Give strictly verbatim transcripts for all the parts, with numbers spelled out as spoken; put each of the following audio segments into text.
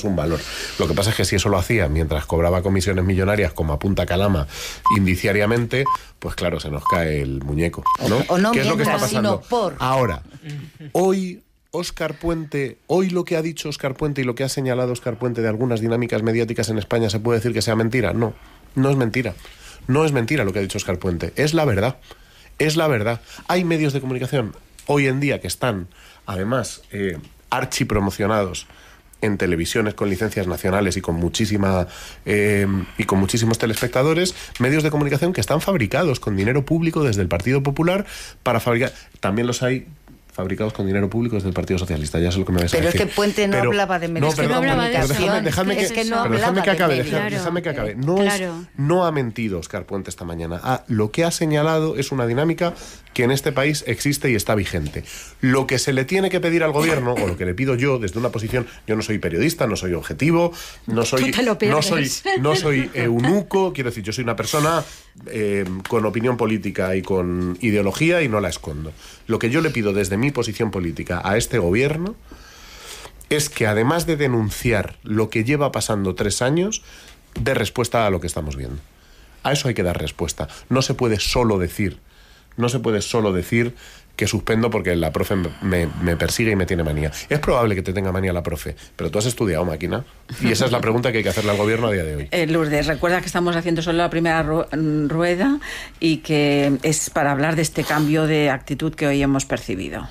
es un valor. Lo que pasa es que si eso lo hacía mientras cobraba comisiones millonarias como apunta Calama indiciariamente, pues claro, se nos cae el muñeco, ¿no? O, o no ¿Qué es lo que está mientras, pasando? sino por. Ahora, hoy Óscar Puente, hoy lo que ha dicho Óscar Puente y lo que ha señalado Óscar Puente de algunas dinámicas mediáticas en España, ¿se puede decir que sea mentira? No, no es mentira. No es mentira lo que ha dicho Óscar Puente, es la verdad. Es la verdad. Hay medios de comunicación hoy en día que están, además, eh, archipromocionados en televisiones con licencias nacionales y con muchísima eh, y con muchísimos telespectadores, medios de comunicación que están fabricados con dinero público desde el Partido Popular para fabricar. También los hay fabricados con dinero público desde el Partido Socialista, ya es lo que me vais a pero decir. Pero es que Puente no pero, hablaba de medios no, perdón, de comunicación. Dejadme, dejadme que, es que no pero dejadme que acabe, de dejadme, dejadme que acabe. No, claro. es, no ha mentido Óscar Puente esta mañana. Ah, lo que ha señalado es una dinámica que en este país existe y está vigente. Lo que se le tiene que pedir al gobierno, o lo que le pido yo desde una posición, yo no soy periodista, no soy objetivo, no soy no soy, no soy eunuco, quiero decir, yo soy una persona eh, con opinión política y con ideología y no la escondo. Lo que yo le pido desde mi posición política a este gobierno es que, además de denunciar lo que lleva pasando tres años, dé respuesta a lo que estamos viendo. A eso hay que dar respuesta. No se puede solo decir No se puede solo decir que suspendo porque la profe me, me persigue y me tiene manía. Es probable que te tenga manía la profe, pero tú has estudiado, máquina. Y esa es la pregunta que hay que hacerle al gobierno a día de hoy. Eh, Lourdes, recuerda que estamos haciendo solo la primera ru- rueda y que es para hablar de este cambio de actitud que hoy hemos percibido.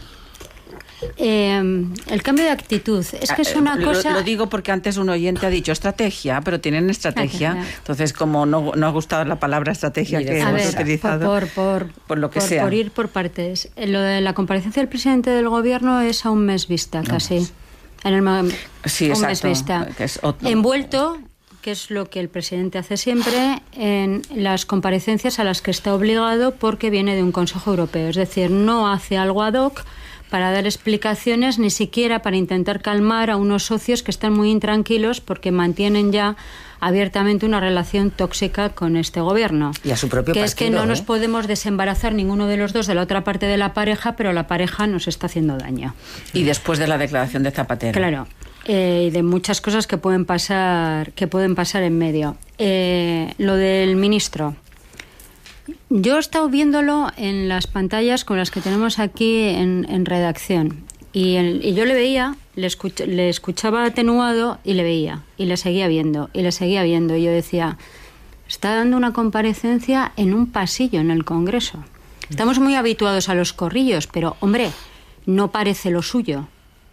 Eh, el cambio de actitud es que es una lo, cosa... Lo digo porque antes un oyente ha dicho estrategia, pero tienen estrategia. Ah, entonces, como no, no ha gustado la palabra estrategia Mira, que a hemos ver, utilizado, por, por, por lo que por, sea. por ir por partes. Lo de la comparecencia del presidente del gobierno es a un mes vista, casi. No, en el sí, un exacto, mes vista. Que es otro. Envuelto, que es lo que el presidente hace siempre, en las comparecencias a las que está obligado porque viene de un Consejo Europeo. Es decir, no hace algo ad hoc para dar explicaciones, ni siquiera para intentar calmar a unos socios que están muy intranquilos porque mantienen ya abiertamente una relación tóxica con este gobierno. Y a su propio que partido, es que no ¿eh? nos podemos desembarazar ninguno de los dos de la otra parte de la pareja, pero la pareja nos está haciendo daño. Y después de la declaración de Zapatero. Claro. Eh, y de muchas cosas que pueden pasar, que pueden pasar en medio. Eh, lo del ministro. Yo he estado viéndolo en las pantallas con las que tenemos aquí en, en redacción y, el, y yo le veía, le, escuch, le escuchaba atenuado y le veía y le seguía viendo y le seguía viendo y yo decía, está dando una comparecencia en un pasillo en el Congreso. Estamos muy habituados a los corrillos, pero hombre, no parece lo suyo.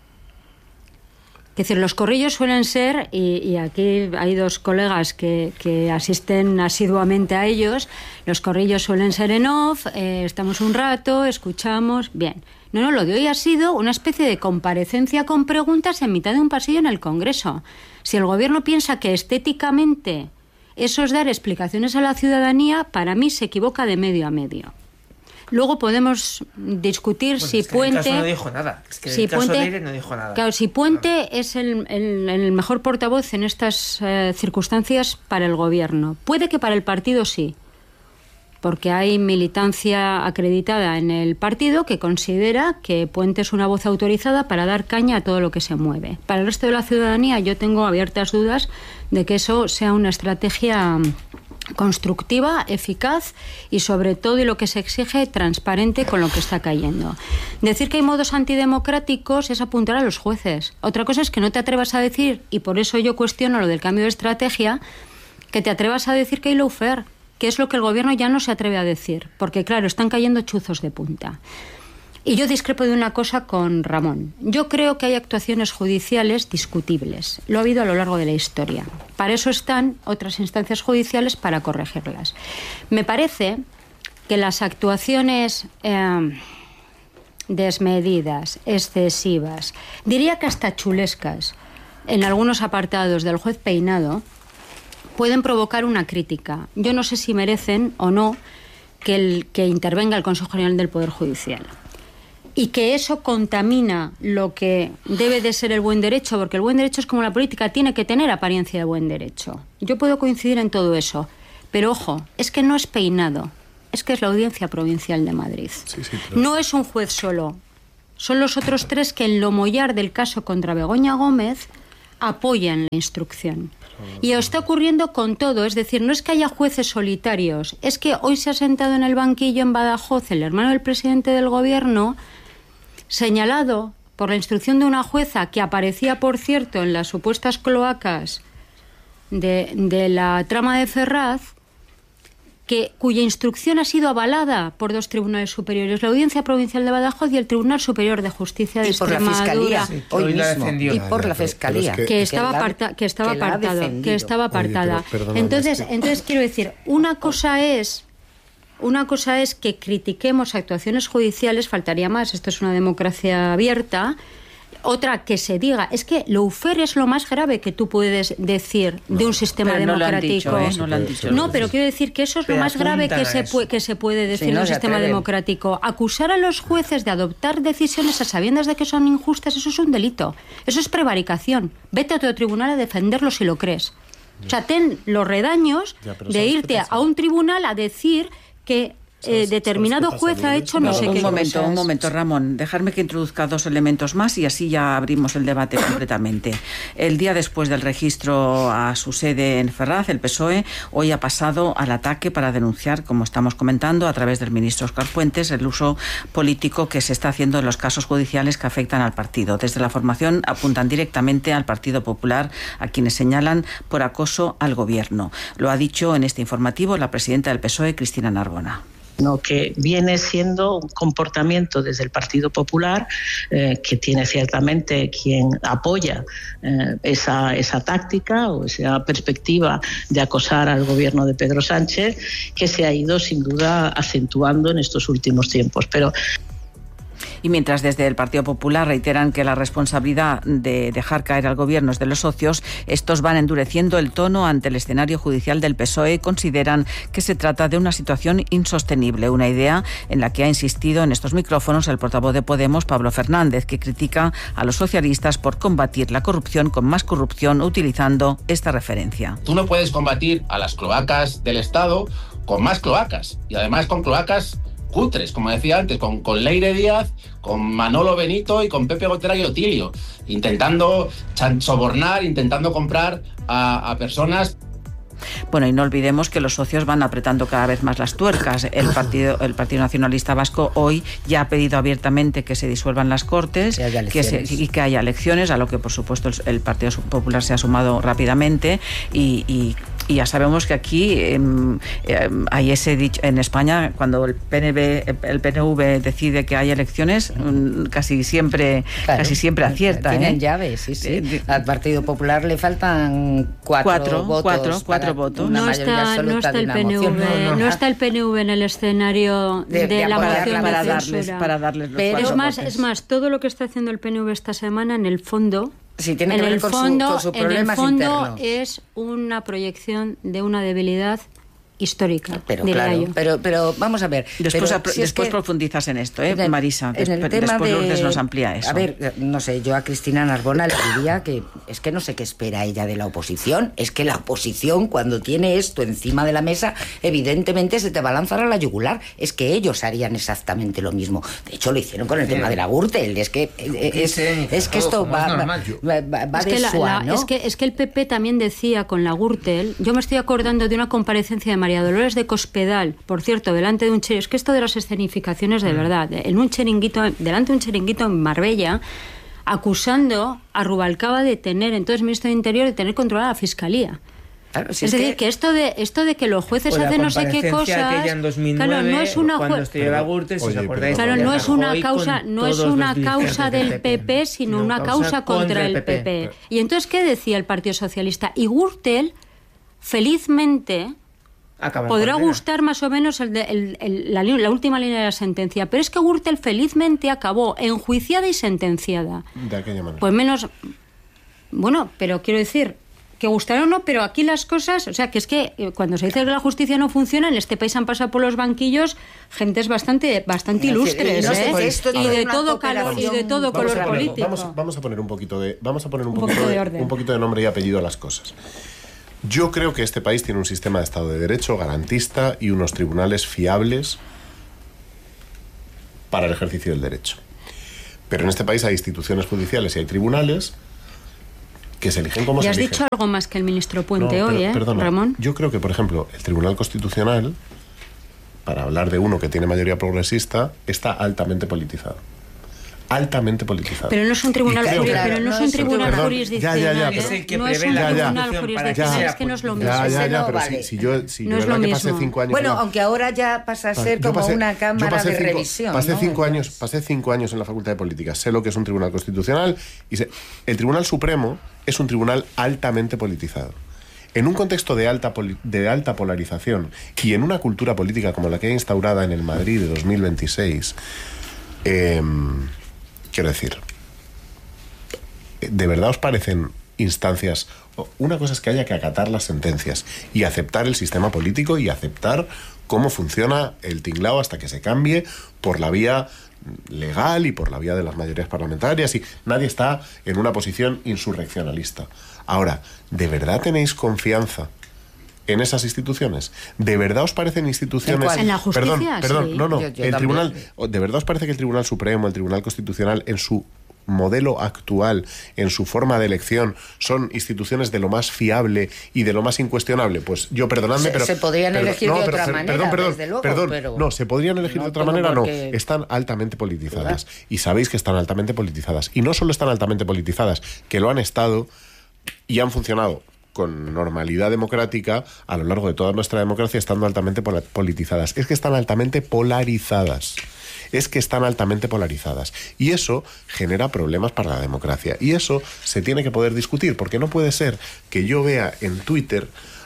Es decir, los corrillos suelen ser, y, y aquí hay dos colegas que, que asisten asiduamente a ellos, los corrillos suelen ser en off, eh, estamos un rato, escuchamos, bien. No, no, lo de hoy ha sido una especie de comparecencia con preguntas en mitad de un pasillo en el Congreso. Si el gobierno piensa que estéticamente eso es dar explicaciones a la ciudadanía, para mí se equivoca de medio a medio. Luego podemos discutir bueno, si es que Puente... en el caso no dijo nada. Es que en si el caso Puente, de Leire no dijo nada. Claro, si Puente es el, el, el mejor portavoz en estas eh, circunstancias para el gobierno. Puede que para el partido sí, porque hay militancia acreditada en el partido que considera que Puente es una voz autorizada para dar caña a todo lo que se mueve. Para el resto de la ciudadanía yo tengo abiertas dudas de que eso sea una estrategia constructiva, eficaz y sobre todo, y lo que se exige, transparente con lo que está cayendo. Decir que hay modos antidemocráticos es apuntar a los jueces. Otra cosa es que no te atrevas a decir, y por eso yo cuestiono lo del cambio de estrategia, que te atrevas a decir que hay lawfare, que es lo que el gobierno ya no se atreve a decir, porque claro, están cayendo chuzos de punta. Y yo discrepo de una cosa con Ramón. Yo creo que hay actuaciones judiciales discutibles. Lo ha habido a lo largo de la historia. Para eso están otras instancias judiciales para corregirlas. Me parece que las actuaciones eh, desmedidas, excesivas, diría que hasta chulescas, en algunos apartados del juez Peinado, pueden provocar una crítica. Yo no sé si merecen o no que, el, que intervenga el Consejo General del Poder Judicial. Y que eso contamina lo que debe de ser el buen derecho, porque el buen derecho es como la política, tiene que tener apariencia de buen derecho. Yo puedo coincidir en todo eso, pero ojo, es que no es Peinado, es que es la Audiencia Provincial de Madrid. Sí, sí, pero... No es un juez solo, son los otros tres que en lo mollar del caso contra Begoña Gómez apoyan la instrucción. Y está ocurriendo con todo, es decir, no es que haya jueces solitarios, es que hoy se ha sentado en el banquillo en Badajoz el hermano del presidente del gobierno, señalado por la instrucción de una jueza que aparecía, por cierto, en las supuestas cloacas de, de la trama de Ferraz, que, cuya instrucción ha sido avalada por dos tribunales superiores, la Audiencia Provincial de Badajoz y el Tribunal Superior de Justicia de y por Extremadura. la Fiscalía, sí, hoy hoy la mismo, defendió. y por la Fiscalía. Que, que estaba, aparta, que estaba que apartado, que estaba apartada. Oye, pero, perdona, entonces, es que... entonces quiero decir, una cosa es una cosa es que critiquemos actuaciones judiciales, faltaría más, esto es una democracia abierta. Otra, que se diga, es que lawfare es lo más grave que tú puedes decir de un sistema pero no lo han democrático. dicho, ¿eh? No lo han dicho. No, pero quiero decir que eso es Pero lo más grave que apuntan a se, eso. puede, que se puede decir Sí, en no un se sistema atreven. democrático. Acusar a los jueces de adoptar decisiones a sabiendas de que son injustas, eso es un delito. Eso es prevaricación. Vete a otro tribunal a defenderlo si lo crees. O sea, ten los redaños Ya, pero de ¿sabes qué irte pasa? a un tribunal a decir que eh, ¿Sabes- determinado sabes qué pasa, juez ha Lourdes? hecho no No, sé un qué momento, cosas. un momento, Ramón. Dejarme que introduzca dos elementos más y así ya abrimos el debate completamente. El día después del registro a su sede en Ferraz, el P S O E hoy ha pasado al ataque para denunciar, como estamos comentando, a través del ministro Óscar Fuentes, el uso político que se está haciendo en los casos judiciales que afectan al partido. Desde la formación apuntan directamente al Partido Popular, a quienes señalan por acoso al gobierno. Lo ha dicho en este informativo la presidenta del P S O E, Cristina Narbona. Sino que viene siendo un comportamiento desde el Partido Popular eh, que tiene ciertamente quien apoya eh, esa, esa táctica o esa perspectiva de acosar al gobierno de Pedro Sánchez, que se ha ido sin duda acentuando en estos últimos tiempos. Pero Y mientras desde el Partido Popular reiteran que la responsabilidad de dejar caer al gobierno es de los socios, estos van endureciendo el tono ante el escenario judicial del P S O E y consideran que se trata de una situación insostenible, una idea en la que ha insistido en estos micrófonos el portavoz de Podemos, Pablo Fernández, que critica a los socialistas por combatir la corrupción con más corrupción utilizando esta referencia. Tú no puedes combatir a las cloacas del Estado con más cloacas y además con cloacas cutres, como decía antes, con, con Leire Díaz, con Manolo Benito y con Pepe Gotera y Otilio, intentando sobornar, intentando comprar a, a personas. Bueno, y no olvidemos que los socios van apretando cada vez más las tuercas. El Partido, el Partido Nacionalista Vasco hoy ya ha pedido abiertamente que se disuelvan las Cortes que que se, y que haya elecciones, a lo que por supuesto el, el Partido Popular se ha sumado rápidamente y, y Y ya sabemos que aquí eh, eh, hay ese dicho en España, cuando el P N V, el P N V decide que hay elecciones, casi siempre, claro, casi siempre acierta. Tienen ¿eh? llaves, sí, sí. Al Partido Popular le faltan cuatro, cuatro votos. Cuatro, cuatro votos. Una No está, no está el P N V, no, no. no está el P N V en el escenario de, de, de la moción para de darles, censura. para darles los Pero cuatro es más, votos. es más, todo lo que está haciendo el P N V esta semana, en el fondo, sí, tiene que en ver el con, fondo, su, con sus problemas en el fondo internos. es una proyección de una debilidad histórica, pero diría claro, yo. pero pero vamos a ver. Después, pero, si después es que, profundizas en esto, ¿eh, el, Marisa? En el Después, tema después de, Lourdes nos amplía eso. A ver, no sé, yo a Cristina Narbona le diría que es que no sé qué espera ella de la oposición. Es que la oposición, cuando tiene esto encima de la mesa, evidentemente se te va a lanzar a la yugular. Es que ellos harían exactamente lo mismo. De hecho, lo hicieron con el sí. tema de la Gürtel. Es que es, es, es que esto va, va, va, va es de que la, suá, la, ¿no? Es que, es que el P P también decía con la Gürtel, yo me estoy acordando de una comparecencia de María Dolores de Cospedal, por cierto, delante de un chiringuito, es que esto de las escenificaciones de verdad, en un chiringuito, delante de un chiringuito en Marbella, acusando a Rubalcaba de tener, entonces ministro de Interior, de tener controlada la Fiscalía. Claro, si es, es decir, que... que esto de esto de que los jueces hacen no sé qué cosas, en dos mil nueve, claro, no es una cuando jue... estudiaba Gürtel, si os acordáis, claro, no es una causa, no es una causa del P P, sino no, una causa, causa contra el P P. P P. Y entonces, ¿qué decía el Partido Socialista? Y Gürtel, felizmente, Acaba podrá gustar más o menos el de, el, el, la, la última línea de la sentencia, pero es que Gürtel felizmente acabó enjuiciada y sentenciada. De aquella manera. Pues menos, bueno, pero quiero decir, que gustaron o no, pero aquí las cosas, o sea, que es que cuando se dice que la justicia no funciona, en este país han pasado por los banquillos gentes bastante bastante ilustres, no sé, ¿eh? esto y, de todo calor, y de todo vamos color a poner, político. Vamos, vamos a poner un poquito de, vamos a poner un, un poquito, poquito de, de orden. un poquito de nombre y apellido a las cosas. Yo creo que este país tiene un sistema de Estado de Derecho garantista y unos tribunales fiables para el ejercicio del derecho. Pero en este país hay instituciones judiciales y hay tribunales que se eligen como y se has eligen. dicho algo más que el ministro Puente No, hoy, per- ¿eh, perdona, Ramón? Yo creo que, por ejemplo, el Tribunal Constitucional, para hablar de uno que tiene mayoría progresista, está altamente politizado. Altamente politizado. Pero no es un tribunal, Y creo juri- que- pero no es un tribunal Perdón, jurisdiccional. ya, ya, ya, ¿eh? pero- Es el que no es un prevé la tribunal Constitución para que jurisdiccional, sea es que no es lo mismo. Ya, ya, Ese ya, no pero vale. si, si yo, si No yo es verdad lo que pasé mismo. cinco años... Bueno, en la- aunque ahora ya pasa a ser Yo como pasé- una yo cámara pasé de cinco- revisión. Pasé ¿no? cinco años, Entonces, pasé cinco años en la Facultad de Política. Sé lo que es un tribunal constitucional y sé, el Tribunal Supremo es un tribunal altamente politizado. En un contexto de alta, poli- de alta polarización y en una cultura política como la que hay instaurada en el Madrid de dos mil veintiséis, eh, quiero decir, ¿de verdad os parecen instancias? Una cosa es que haya que acatar las sentencias y aceptar el sistema político y aceptar cómo funciona el tinglao hasta que se cambie por la vía legal y por la vía de las mayorías parlamentarias, y nadie está en una posición insurreccionalista. Ahora, ¿de verdad tenéis confianza en esas instituciones? ¿De verdad os parecen instituciones... ¿En cuál? En la justicia, Perdón, perdón, sí. no, no. Yo- yo el también. tribunal, ¿de verdad os parece que el Tribunal Supremo, el Tribunal Constitucional, en su modelo actual, en su forma de elección, son instituciones de lo más fiable y de lo más incuestionable? Pues yo, perdonadme, Se- pero... se podrían pero- elegir no, de pero- otra per- manera, Perdón, perdón, desde luego, perdón. pero No, se podrían elegir no de otra tengo manera, por no. qué- Están altamente politizadas. Y sabéis que están altamente politizadas. Y no solo están altamente politizadas, que lo han estado y han funcionado con normalidad democrática a lo largo de toda nuestra democracia, estando altamente pola- politizadas. Es que están altamente polarizadas. Es que están altamente polarizadas. Y eso genera problemas para la democracia. Y eso se tiene que poder discutir, porque no puede ser que yo vea en Twitter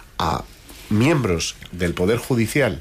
a miembros del Poder Judicial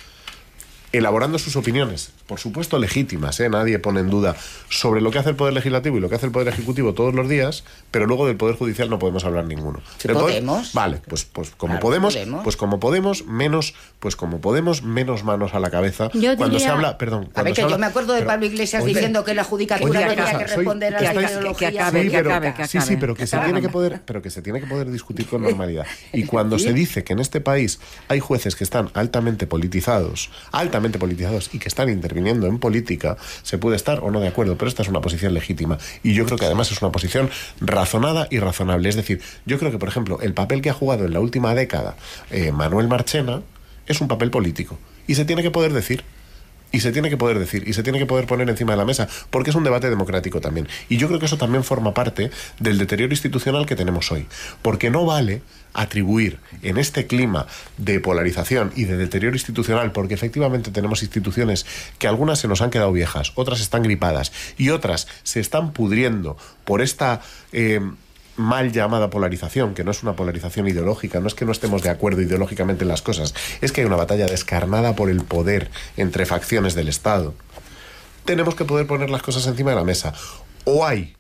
elaborando sus opiniones, por supuesto legítimas, ¿eh? Nadie pone en duda, sobre lo que hace el Poder Legislativo y lo que hace el Poder Ejecutivo todos los días, pero luego del Poder Judicial no podemos hablar ninguno. Sí, Del Poder- podemos. Vale, pues, pues como Claro, podemos, podemos. pues como podemos, menos, pues como podemos, menos manos a la cabeza. Yo cuando se diría- habla, perdón, A cuando ver, se que habla- yo me acuerdo de pero- Pablo Iglesias oye, diciendo que la judicatura oye, una tenía cosa, que soy- responder a que la estáis- ideología. que acabe, Sí, que pero, acabe, que sí, sí, acabe. pero que se Acabe. tiene que poder, pero que se tiene que poder discutir con normalidad. Y cuando se dice que en este país hay jueces que están altamente politizados, altamente politizados y que están interviniendo en política, se puede estar o no de acuerdo, pero esta es una posición legítima. Y yo creo que además es una posición razonada y razonable. Es decir, yo creo que, por ejemplo, el papel que ha jugado en la última década eh, Manuel Marchena es un papel político. Y se tiene que poder decir. Y se tiene que poder decir, y se tiene que poder poner encima de la mesa, porque es un debate democrático también. Y yo creo que eso también forma parte del deterioro institucional que tenemos hoy. Porque no vale atribuir en este clima de polarización y de deterioro institucional, porque efectivamente tenemos instituciones que algunas se nos han quedado viejas, otras están gripadas y otras se están pudriendo por esta... Eh, mal llamada polarización, que no es una polarización ideológica, no es que no estemos de acuerdo ideológicamente en las cosas, es que hay una batalla descarnada por el poder entre facciones del Estado. Tenemos que poder poner las cosas encima de la mesa. O hay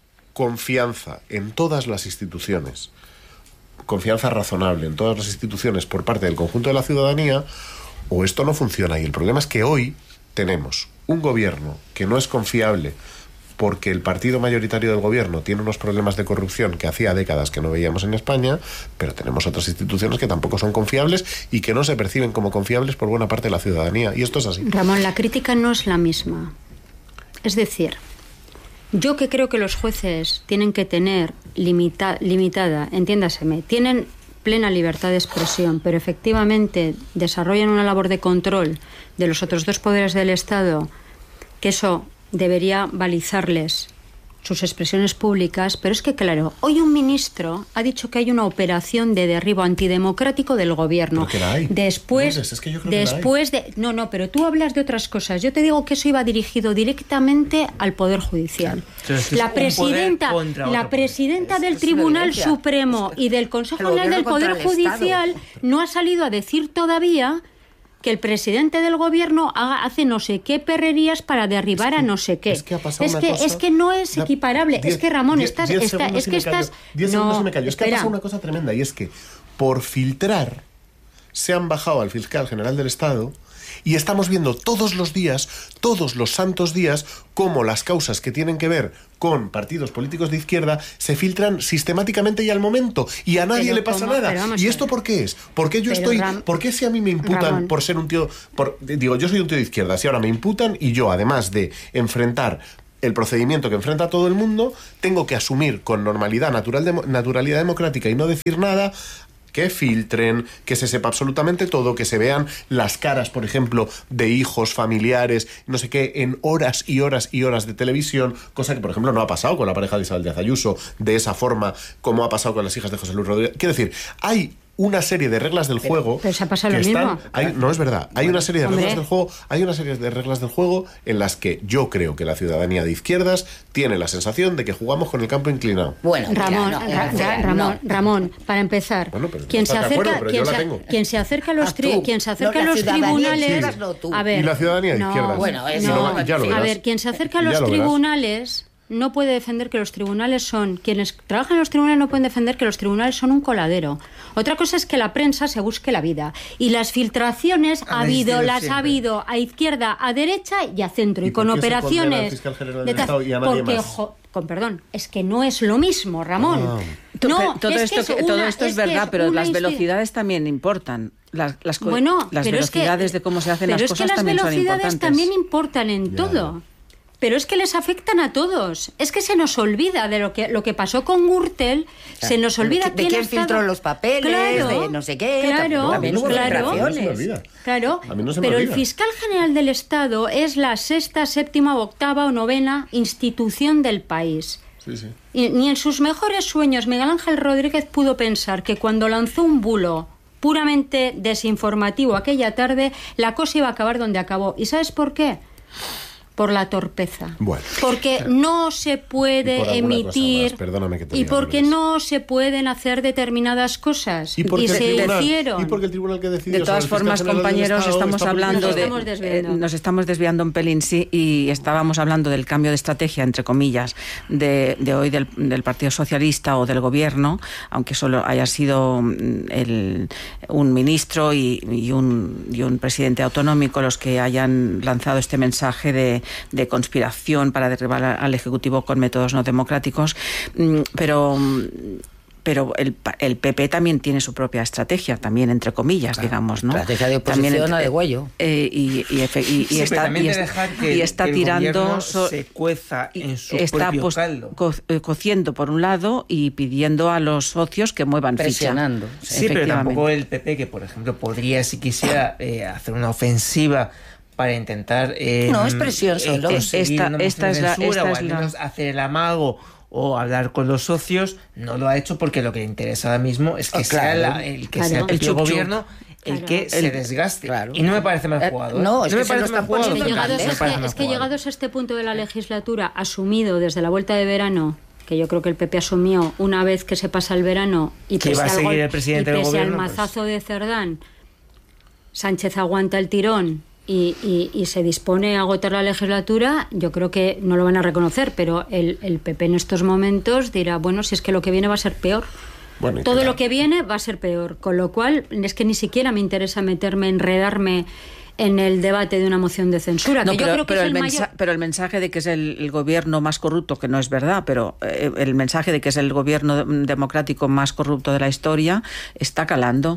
confianza en todas las instituciones, confianza razonable en todas las instituciones por parte del conjunto de la ciudadanía, o esto no funciona. Y el problema es que hoy tenemos un gobierno que no es confiable, porque el partido mayoritario del gobierno tiene unos problemas de corrupción que hacía décadas que no veíamos en España, pero tenemos otras instituciones que tampoco son confiables y que no se perciben como confiables por buena parte de la ciudadanía. Y esto es así. Ramón, la crítica no es la misma. Es decir, yo que creo que los jueces tienen que tener limita, limitada, entiéndaseme, tienen plena libertad de expresión, pero efectivamente desarrollan una labor de control de los otros dos poderes del Estado, que eso debería balizarles sus expresiones públicas, pero es que, claro, hoy un ministro ha dicho que hay una operación de derribo antidemocrático del gobierno. Pero que la hay. Después, Lourdes, es que yo creo que la hay. después de... No, no, pero tú hablas de otras cosas. Yo te digo que eso iba dirigido directamente al Poder Judicial. Entonces, es La un poder presidenta, contra otro la poder. presidenta Es- del es Tribunal violencia. Supremo Es que y del Consejo el General del gobierno Poder contra el Estado. Judicial no ha salido a decir todavía que el presidente del gobierno haga, hace no sé qué perrerías para derribar Es que- a no sé qué. es que ha pasado es una que, cosa- es que no es Da- equiparable. diez- es que, Ramón, diez- estás... diez está- segundos es y que me callo. estás... diez no, segundos y me callo. Es que ha espera. pasado una cosa tremenda, y es que por filtrar se han bajado al fiscal general del Estado y estamos viendo todos los días, todos los santos días, cómo las causas que tienen que ver con partidos políticos de izquierda se filtran sistemáticamente y al momento, y a nadie Pero le pasa ¿cómo? nada. Pero vamos ¿Y a esto ver. por qué es? ¿Por qué yo Pero estoy... Ram- ¿Por qué si a mí me imputan Ramón. por ser un tío... Por, digo, yo soy un tío de izquierda, si ahora me imputan y yo, además de enfrentar el procedimiento que enfrenta a todo el mundo, tengo que asumir con normalidad, natural de, naturalidad democrática y no decir nada, que filtren, que se sepa absolutamente todo, que se vean las caras, por ejemplo, de hijos, familiares, no sé qué, en horas y horas y horas de televisión, cosa que, por ejemplo, no ha pasado con la pareja de Isabel Díaz Ayuso, de esa forma como ha pasado con las hijas de José Luis Rodríguez. Quiero decir, hay una serie de reglas del juego. Pero se ha pasado que lo están, mismo. hay, no es verdad. Hay una serie de Hombre. reglas del juego. Hay una serie de reglas del juego en las que yo creo que la ciudadanía de izquierdas tiene la sensación de que jugamos con el campo inclinado. Bueno, mira, Ramón, no, Ra- no, Ra- no. Ramón, Ramón, para empezar, Bueno, pero quien no se estás de acerca, acuerdo, pero quien yo la se, tengo. quien se acerca a los Ah, tri- tú. quien se acerca No, a la los ciudadanía de tribunales, izquierdas, no, tú. a ver, Y la ciudadanía de no, izquierdas. Bueno, eso no, no, ya lo a verás. ver, quien se acerca a Y ya los lo verás. tribunales no puede defender que los tribunales son... Quienes trabajan en los tribunales no pueden defender que los tribunales son un coladero. Otra cosa es que la prensa se busque la vida. Y las filtraciones ha Han habido, existido las siempre. ha habido a izquierda, a derecha y a centro. ¿Y Y, con por qué se condena al operaciones... fiscal general de del tal- Estado y a nadie porque, más? jo- con perdón, es que no es lo mismo, Ramón. Ah. To- No, pero todo, es esto, que es que- todo una- esto es, es que verdad, es pero una las insti- velocidades también importan. Las, las, co- Bueno, las pero es que- velocidades de cómo se hacen pero las es cosas que las también son velocidades importantes. también importan en todo. Pero es que les afectan a todos. Es que se nos olvida de lo que lo que pasó con Gürtel, se nos olvida de quién quién ha estado- filtró los papeles, de no sé qué, Claro, también hubo claro, filtraciones. No se me olvida. claro. A mí no se me Pero el olvida. fiscal general del Estado es la sexta, séptima, octava o novena institución del país. Sí, sí. Y ni en sus mejores sueños Miguel Ángel Rodríguez pudo pensar que cuando lanzó un bulo puramente desinformativo aquella tarde, la cosa iba a acabar donde acabó. ¿Y sabes por qué? Por la torpeza. Bueno. Porque no se Y por puede alguna emitir cosa más, perdóname que te y diga, porque Lourdes. no se pueden hacer determinadas cosas. ¿Y, porque el se tribunal- hicieron. y porque el tribunal que decidió De todas sobre el fiscal formas, general del compañeros, Estado estamos está hablando Nos de... estamos desviando. eh, nos estamos desviando un pelín, sí, y estábamos hablando del cambio de estrategia, entre comillas, de, de hoy del, del Partido Socialista o del Gobierno, aunque solo haya sido mm, el, un ministro y, y, un, y un presidente autonómico los que hayan lanzado este mensaje de, de conspiración para derribar al Ejecutivo con métodos no democráticos, mm, pero... mm, pero el, pa- el P P también tiene su propia estrategia, también entre comillas, digamos, ¿no? estrategia de oposición También entre- a degüello. eh, y, y, efe- y- y Sí, pero está, también y de es- dejar que y el- está que el tirando gobierno so- se cueza en su está propio pos- caldo. co- eh, cociendo por un lado y pidiendo a los socios que muevan Presionando. ficha. Sí, pero Efectivamente. tampoco el P P, que por ejemplo podría, si quisiera, eh, hacer una ofensiva para intentar... eh, No, es presión solo. conseguir Esta- una moción esta de es la- censura, esta o es al la- menos hacer el amago o hablar con los socios, no lo ha hecho porque lo que le interesa ahora mismo es que Ah, sea claro. la- el que Claro. sea el El propio chup chup. gobierno el Claro. que se El- desgaste. claro. Y no me parece mal Eh, jugado. ¿eh? no, es me que se parece lo están mal jugado. poniendo Es que, en llegados, me a candela. parece este, mal es que jugado. llegados a este punto de la legislatura, asumido desde la vuelta de verano, que yo creo que el P P asumió una vez que se pasa el verano y Que pese, va a al, seguir gol- el presidente y del pese al gobierno, pues. mazazo de Cerdán, Sánchez aguanta el tirón y, y- y se dispone a agotar la legislatura, yo creo que no lo van a reconocer, pero el, el P P en estos momentos dirá, bueno, si es que lo que viene va a ser peor. Bueno, y Todo que- lo que viene va a ser peor, con lo cual es que ni siquiera me interesa meterme, enredarme en el debate de una moción de censura, No, que pero, yo creo que pero es el el mensa- mayor... pero el mensaje de que es el, el gobierno más corrupto, que no es verdad, pero eh, el mensaje de que es el gobierno de- democrático más corrupto de la historia está calando.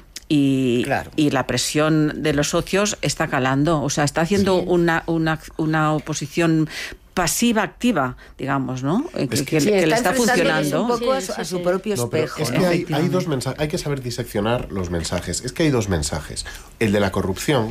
Y, Claro. y la presión de los socios está calando. O sea, está haciendo una, una, una oposición pasiva activa, digamos, ¿no? Eh, que, que Sí, le- que le está está enfrentándose funcionando. un poco a Sí, su, sí, a su sí. propio No, pero espejo. es ¿no? que hay, hay Efectivamente. dos mensajes, hay que saber diseccionar los mensajes. Es que hay dos mensajes. El de la corrupción,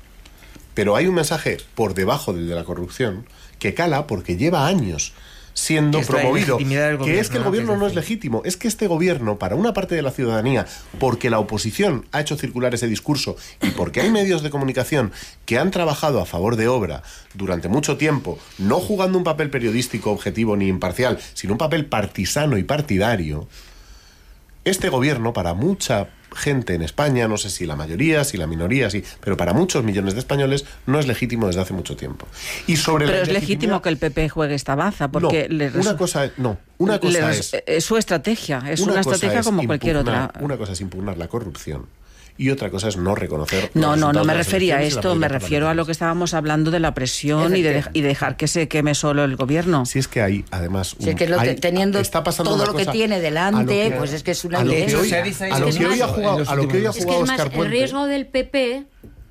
pero hay un mensaje por debajo del de la corrupción que cala porque lleva años siendo Que es la promovido, ilegitimidad del que es que el gobierno, gobierno ¿no? no Es es decir. legítimo, es que este gobierno, para una parte de la ciudadanía, porque la oposición ha hecho circular ese discurso y porque hay medios de comunicación que han trabajado a favor de obra durante mucho tiempo, no jugando un papel periodístico objetivo ni imparcial, sino un papel partisano y partidario, este gobierno, para mucha gente en España, no sé si la mayoría, si la minoría, sí, pero para muchos millones de españoles no es legítimo desde hace mucho tiempo. Y sobre Pero la es legítimo legitimidad- que el P P juegue esta baza, porque no, le una resu- cosa es, no, una le cosa res- es es su estrategia, es una, cosa estrategia es como cualquier impugnar- otra. Una cosa es impugnar la corrupción y otra cosa es no reconocer. No, los no, no resultados me de las refería a elecciones y la esto, me política refiero a lo que estábamos hablando de la presión y de, dej- y dejar que se queme solo el gobierno. Si es que hay, además... Si es un- que lo hay- te- teniendo está pasando todo una lo que cosa tiene a lo delante, que- pues es que es una a lo que evidencia. hoy- Se dice a lo Es que que hoy ha es jugado, más- a lo que hoy ha Es Es que jugado es más, Óscar el Puente. riesgo del P P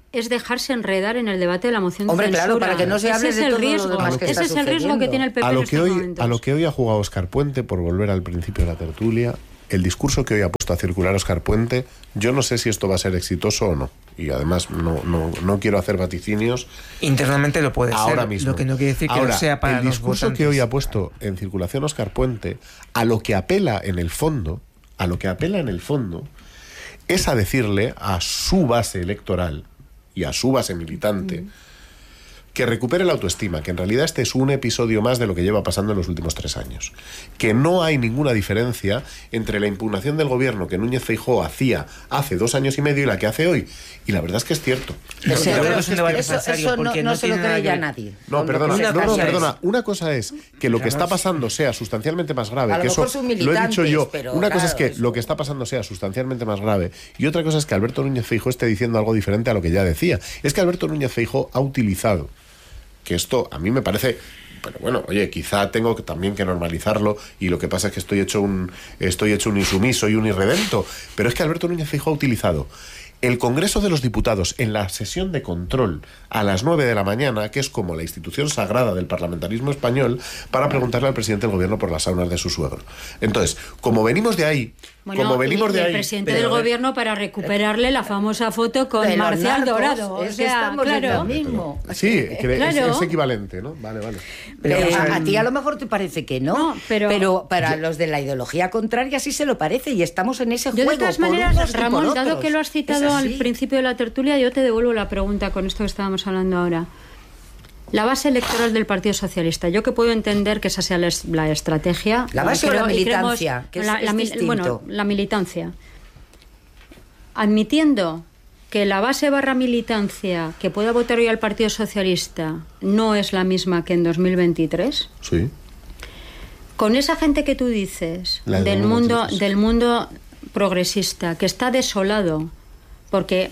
es dejarse enredar en el debate de la moción Hombre, de censura. claro, para que no se hable ese de es el todo lo riesgo. demás que Ese está es el riesgo sucediendo. que tiene el P P A en lo, estos que hoy, momentos. a lo que hoy ha jugado Óscar Puente, por volver al principio de la tertulia, el discurso que hoy ha puesto a circular Óscar Puente, yo no sé si esto va a ser exitoso o no. Y además no, no, no quiero hacer vaticinios. Internamente lo puede ahora ser, mismo. lo que no quiere decir que Ahora, no sea para el los discurso votantes. que hoy ha puesto en circulación Óscar Puente, a lo que apela en el fondo, a lo que apela en el fondo, es a decirle a su base electoral y a su base militante mm. que recupere la autoestima, que en realidad este es un episodio más de lo que lleva pasando en los últimos tres años. Que no hay ninguna diferencia entre la impugnación del gobierno que Núñez Feijóo hacía hace dos años y medio y la que hace hoy. Y la verdad es que es cierto. Pero Sí, la verdad es un debate eso, necesario eso no, porque no no se lo tiene nada cree que ya ver. nadie. No, Con lo perdona, que se no, no, pasa perdona. es- Una cosa es que lo que está pasando sea sustancialmente más grave, A lo que eso mejor son lo he dicho militantes, yo. pero Una cosa es claro, que eso- lo que está pasando sea sustancialmente más grave y otra cosa es que Alberto Núñez Feijóo esté diciendo algo diferente a lo que ya decía. Es que Alberto Núñez Feijóo ha utilizado, que esto a mí me parece, pero bueno, oye, quizá tengo que, también que normalizarlo y lo que pasa es que estoy hecho un estoy hecho un insumiso y un irredento, pero es que Alberto Núñez Feijóo ha utilizado el Congreso de los Diputados en la sesión de control a las nueve de la mañana, que es como la institución sagrada del parlamentarismo español, para preguntarle al presidente del gobierno por las saunas de su suegro. Entonces, como venimos de ahí, Bueno, como venimos y de el ahí... presidente pero, del eh, gobierno para recuperarle la famosa foto con de los Marcial narcos, Dorado. O es que sea, estamos en claro. lo mismo. Sí, que es- Claro. es, equivalente, ¿no? Vale, vale. Pero Eh, a, a ti a lo mejor te parece que no, No, pero- para los de la ideología contraria sí se lo parece y estamos en ese Yo juego. de todas por maneras, unos y por Ramón, dado otros. que lo has Es citado al así. principio de la tertulia, yo te devuelvo la pregunta con esto que estábamos hablando ahora. La base electoral del Partido Socialista. Yo que puedo entender que esa sea la, es- la estrategia. ¿La base o la y militancia? Que es- la, es la mil- distinto. bueno, la militancia. Admitiendo que la base barra militancia que pueda votar hoy al Partido Socialista no es la misma que en dos mil veintitrés, Sí. con esa gente que tú dices La de del dos mil mundo veintitrés. del mundo progresista que está desolado porque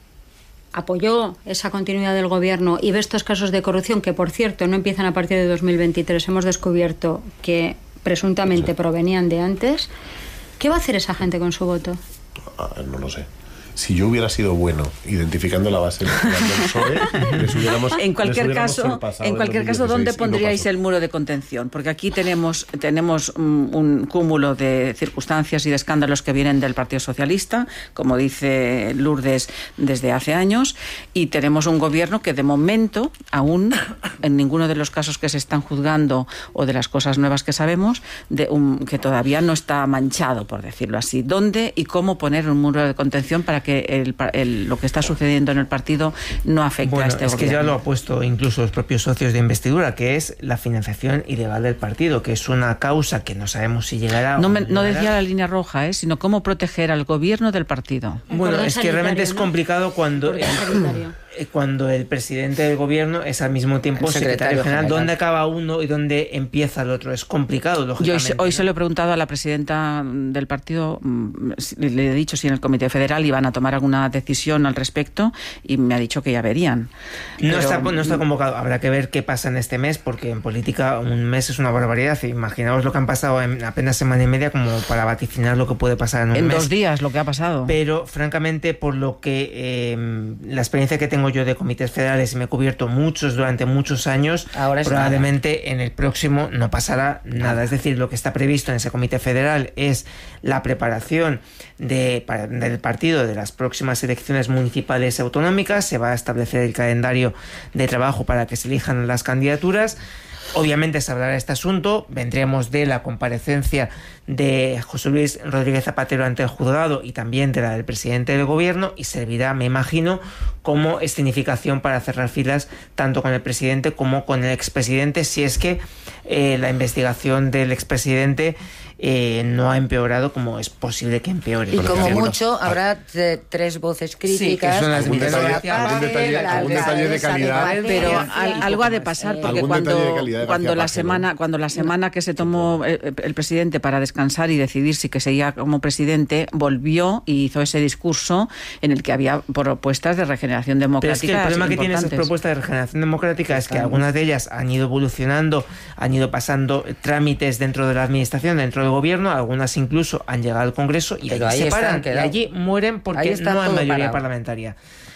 apoyó esa continuidad del gobierno y ve estos casos de corrupción que, por cierto, no empiezan a partir de dos mil veintitrés, hemos descubierto que presuntamente Sí. provenían de antes, ¿qué va a hacer esa gente con su voto? Ah, no lo sé. Si yo hubiera sido bueno identificando la base electoral del P S O E, les hubiéramos En les cualquier hubiéramos caso, sorpasado en cualquier caso, dos mil ¿dónde dieciséis y no pondríais pasó. el muro de contención? Porque aquí tenemos tenemos un, un cúmulo de circunstancias y de escándalos que vienen del Partido Socialista, como dice Lourdes, desde hace años, y tenemos un gobierno que de momento, aún en ninguno de los casos que se están juzgando o de las cosas nuevas que sabemos, de un, que todavía no está manchado, por decirlo así. ¿Dónde y cómo poner un muro de contención para que el, el, lo que está sucediendo en el partido no afecte Bueno, a este es que gobierno? ya lo ha puesto incluso los propios socios de investidura, que es la financiación ilegal del partido, que es una causa que no sabemos si llegará No, o me- no llegará. decía la línea roja, ¿eh? sino cómo proteger al gobierno del partido. El Bueno, cordón es que realmente sanitario, es ¿no? complicado cuando Cordón sanitario. eh, cuando el presidente del gobierno es al mismo tiempo El secretario secretario general. general. ¿Dónde acaba uno y dónde empieza el otro? Es complicado, Yo hoy, lógicamente. se- hoy se ¿no? lo he preguntado a la presidenta del partido, mm, si- le he dicho si en el Comité Federal iban a tomar alguna decisión al respecto y me ha dicho que ya verían. No, Pero- está, no está convocado. Habrá que ver qué pasa en este mes, porque en política un mes es una barbaridad. Imaginaos lo que han pasado en apenas semana y media como para vaticinar lo que puede pasar en un En mes. dos días lo que ha pasado. Pero, francamente, por lo que eh, la experiencia que tengo yo de comités federales, y me he cubierto muchos durante muchos años, Ahora es probablemente en el próximo no pasará nada. Es decir, lo que está previsto en ese comité federal es la preparación de, para- del partido de las próximas elecciones municipales y autonómicas. Se va a establecer el calendario de trabajo para que se elijan las candidaturas. Obviamente se hablará de este asunto, vendremos de la comparecencia de José Luis Rodríguez Zapatero ante el juzgado y también de la del presidente del gobierno, y servirá, me imagino, como escenificación para cerrar filas tanto con el presidente como con el expresidente, si es que eh, la investigación del expresidente eh, no ha empeorado, como es posible que empeore. Y Bueno, como bueno, mucho ah. habrá t- tres voces críticas. son las Algún de detalle, García algún Párez, detalle, la algún detalle de alcaldesa de calidad. Valencia, Pero y al- poco algo ha de más. pasar, Eh, porque Algún cuando, detalle de calidad de cuando García la Page, semana ¿no? cuando la semana que se tomó el, el presidente para descansar y decidir si que seguía como presidente, volvió y hizo ese discurso en el que había propuestas de regeneración Pero democrática. es que el problema que tiene esas importantes. propuestas de regeneración democrática es que algunas de ellas han ido evolucionando, han ido pasando trámites dentro de la administración, dentro del gobierno, algunas incluso han llegado al Congreso y Pero allí ahí se están, paran, y quedado. allí mueren porque Ahí está no hay todo mayoría parado. parlamentaria.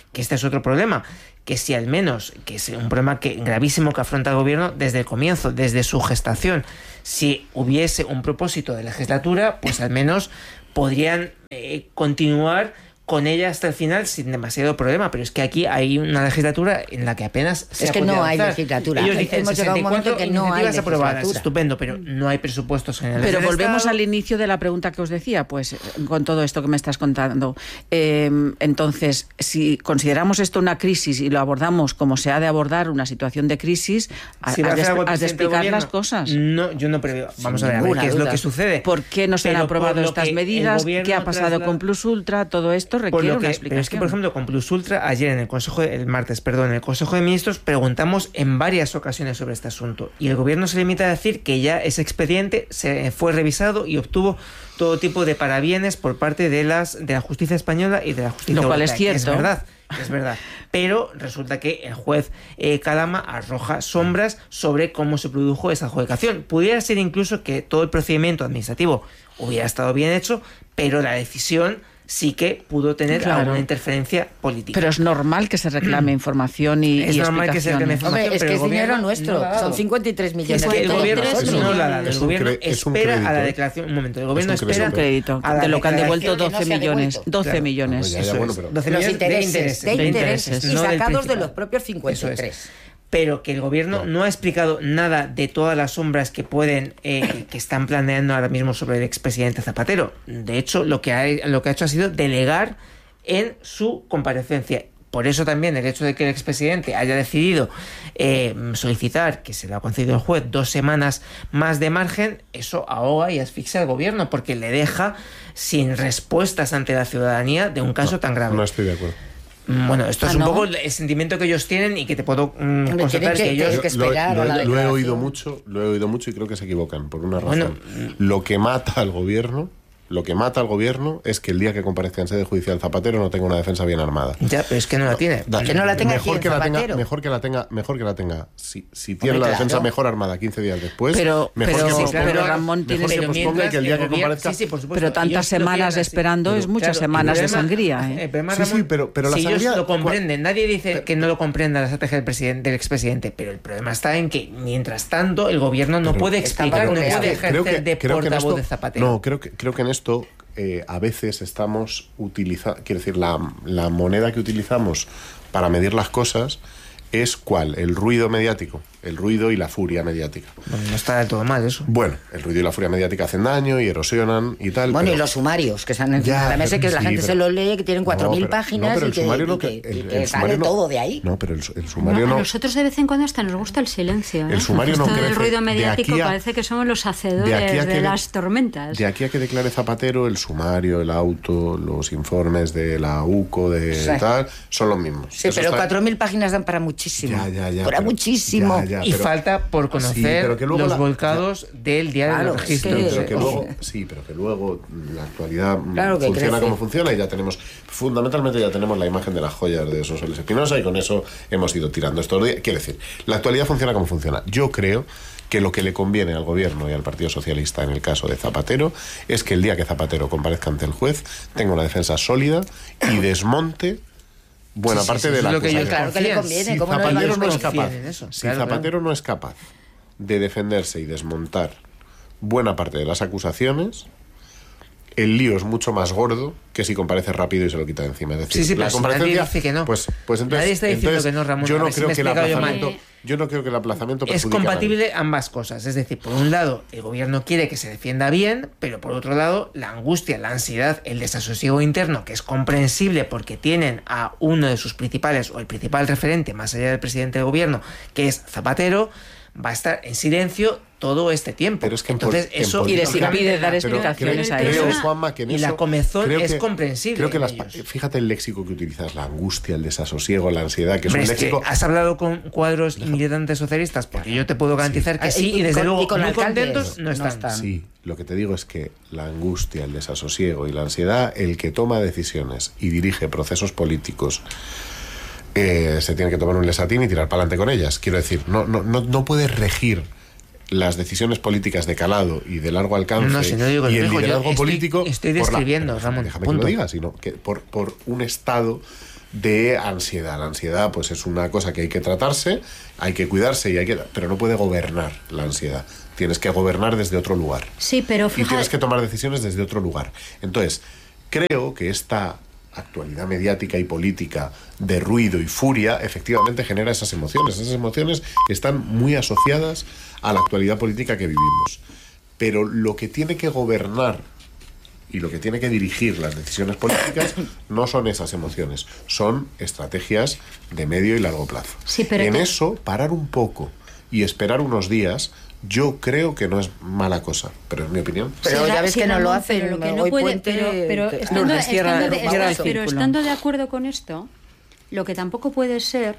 que este es otro problema, que si al menos, que es un problema que, gravísimo que afronta el gobierno desde el comienzo, desde su gestación, si hubiese un propósito de legislatura, pues al menos podrían eh, continuar con ella hasta el final sin demasiado problema, pero es que aquí hay una legislatura en la que apenas se es ha que no hay avanzar. legislatura. Ellos dicen Hemos llegado a un momento que no hay iniciativas aprobadas, legislatura. estupendo, pero no hay presupuestos generales. Pero del volvemos Estado. al inicio de la pregunta que os decía, pues con todo esto que me estás contando. Eh, entonces, si consideramos esto una crisis y lo abordamos como se ha de abordar una situación de crisis, Si has, va a de, hacer algo el has de presidente del explicar gobierno, las cosas. No, yo no preveo. Vamos a ver, a ver ninguna qué es lo duda. que sucede. ¿Por qué no se han Pero por aprobado lo estas que el medidas? gobierno ¿Qué ha pasado trasla- con Plus Ultra? Todo esto Por requiere lo una que, explicación. pero es que, por ejemplo, con Plus Ultra, ayer en el Consejo, de- el martes, perdón, en el Consejo de Ministros preguntamos en varias ocasiones sobre este asunto y el gobierno se limita a decir que ya ese expediente se fue revisado y obtuvo todo tipo de parabienes por parte de las de la justicia española y de la justicia Lo cual europea, es que cierto. Es verdad, es verdad. Pero resulta que el juez eh, Calama arroja sombras sobre cómo se produjo esa adjudicación. Pudiera ser incluso que todo el procedimiento administrativo hubiera estado bien hecho, pero la decisión sí que pudo tener Claro. alguna interferencia política. Pero es normal que se reclame información y, Es y normal que se reclame explicaciones. información. Hombre, es pero que el es dinero gobierno nuestro, no lo ha dado. son cincuenta y tres millones Es que de el euros. gobierno tres no lo ha dado. millones. El Es un gobierno cre- es un espera a la crédito. declaración. Un momento, el gobierno Es un espera Es un crédito a la de lo que han declaración- devuelto que no se ha doce millones. devuelto. doce Claro. millones. No, ya, ya, Eso bueno, es. pero- doce Los millones de intereses, intereses, de intereses, y no del sacados de principal. los propios cincuenta y tres. Eso es. Pero que el gobierno no. No. ha explicado nada de todas las sombras que pueden eh, que, que están planeando ahora mismo sobre el expresidente Zapatero. De hecho, lo que ha, lo que ha hecho ha sido delegar en su comparecencia. Por eso también el hecho de que el expresidente haya decidido eh, solicitar, que se le ha concedido el juez, dos semanas más de margen, eso ahoga y asfixia al gobierno porque le deja sin respuestas ante la ciudadanía de un caso No, tan grave. No estoy de acuerdo. Bueno, esto Ah, es un ¿no? poco el sentimiento que ellos tienen y que te puedo mm, Hombre, constatar tienen que- que ellos... que- que Lo- esperar lo, a la lo he declaración. oído mucho, lo he oído mucho y creo que se equivocan por una Bueno, razón. Lo que mata al gobierno, lo que mata al gobierno es que el día que comparezca en sede judicial Zapatero no tenga una defensa bien armada. Ya, pero es que no la tiene. Da- Que no la tenga mejor quién, que la tenga, Zapatero. mejor que la tenga, mejor que la tenga. Si, si tiene Hombre, la claro. defensa mejor armada quince días después, Pero- mejor pero- que posponga, pero Ramón, mejor tienes- que pero posponga y que el día que gobierno- comparezca. sí, sí, por supuesto, Pero tantas ellos lo quieren semanas así. esperando es muchas Claro, semanas el de problema- sangría. ¿eh? el problema, Sí, sí, Ramón, pero- pero la si sangría- ellos lo comprenden, nadie dice que no lo comprenda la estrategia del presidente, del expresidente, pero el problema está en que mientras tanto el gobierno no Pero- puede Está explicar, no bloqueado. puede creo ejercer que, de creo que en portavoz esto, de Zapatero. no, creo que, creo que en esto eh, a veces estamos utilizando, quiero decir, la, la moneda que utilizamos para medir las cosas es ¿cuál? El ruido mediático, el ruido y la furia mediática. Bueno, no está del todo mal eso. Bueno, el ruido y la furia mediática hacen daño y erosionan y tal. Bueno, pero- y los sumarios, que están encima Ya, de la mesa, y que pero- la sí, gente pero- se los lee, que tienen cuatro No, mil pero- páginas no, pero y el que, sumario y no- que- el- y el que sumario sale no- todo de ahí. No, pero el, el No, sumario a no. nosotros de vez en cuando hasta nos gusta el silencio. ¿eh? El sumario no Esto del crece. ruido De mediático aquí a- parece que somos los de hacedores aquí de, a que de- las tormentas. De aquí a que declare Zapatero, el sumario, el auto, los informes de la UCO, de Sí. tal, son los mismos. Sí, Eso pero está- cuatro mil páginas dan para muchísimo. Ya, ya, ya, para pero- muchísimo. ya, ya. Y pero- falta por Sí, conocer pero que luego los la- volcados del diario Claro, del es registro. que- pero que Ojo. luego, sí, pero que luego la actualidad mm, Claro que funciona crece. como funciona y ya tenemos, fundamentalmente ya tenemos la imagen de las joyas de Sonsoles Espinosa y con eso hemos ido tirando estos días. Quiero decir, la actualidad funciona como funciona. Yo creo que lo que le conviene al gobierno y al Partido Socialista en el caso de Zapatero es que el día que Zapatero comparezca ante el juez tenga una defensa sólida y desmonte buena Sí, sí, parte sí, de eso la es lo que ellos acusación. Claro que le confían. conviene, Si ¿cómo no le va a Zapatero no es convencer? capaz, confían en eso. si Claro, Zapatero no es capaz de defenderse y desmontar buena parte de las acusaciones, el lío es mucho más gordo que si comparece rápido y se lo quita de encima. Es decir, Sí, sí, la pero si comparecencia, nadie dice que no. Pues, pues entonces, Nadie está diciendo entonces, que no, Ramón, Yo a no ver si creo me he que el explicado yo aplazamiento, mal. yo no creo que el aplazamiento Es perjudique a nadie. compatible ambas cosas. Es decir, por un lado, el gobierno quiere que se defienda bien, pero por otro lado, la angustia, la ansiedad, el desasosiego interno, que es comprensible porque tienen a uno de sus principales, o el principal referente, más allá del presidente del gobierno, que es Zapatero, va a estar en silencio todo este tiempo. Pero es que en Entonces, pol- en eso política- Y les impide dar Pero explicaciones creo, a creo, ellos. Juanma, que en Y eso, la comezón creo es que- comprensible Creo que en las, ellos. fíjate el léxico que utilizas, la angustia, el desasosiego, la ansiedad, que es Hombre, un es que léxico... has hablado con cuadros y militantes socialistas, porque yo te puedo garantizar que Ah, sí, sí, y desde con- luego y con muy alcaldes contentos no no están. están. Sí, lo que te digo es que la angustia, el desasosiego y la ansiedad, el que toma decisiones y dirige procesos políticos, eh, se tiene que tomar un lesatín y tirar para adelante con ellas. Quiero decir, no, no, no, no puedes regir las decisiones políticas de calado y de largo alcance No, si no digo que y lo el digo, yo liderazgo estoy- político estoy por la- describiendo, pero Ramón, déjame punto. que lo diga, sino que por, por un estado de ansiedad. La ansiedad pues es una cosa que hay que tratarse, hay que cuidarse, y hay que, pero no puede gobernar la ansiedad. Tienes que gobernar desde otro lugar. Sí, pero fíjate... Y tienes que tomar decisiones desde otro lugar. Entonces, creo que esta actualidad mediática y política de ruido y furia efectivamente genera esas emociones. Esas emociones están muy asociadas a la actualidad política que vivimos. Pero lo que tiene que gobernar y lo que tiene que dirigir las decisiones políticas no son esas emociones, son estrategias de medio y largo plazo. Sí, pero en te... eso, parar un poco y esperar unos días, yo creo que no es mala cosa, pero es mi opinión. Pero sí, ya ves sí, que no Ramón, lo hacen. Pero, lo que no hoy puede, Puente, pero, pero, estando, Lourdes, cierra- estando de, cierra el está- pero círculo. estando de acuerdo con esto, lo que tampoco puede ser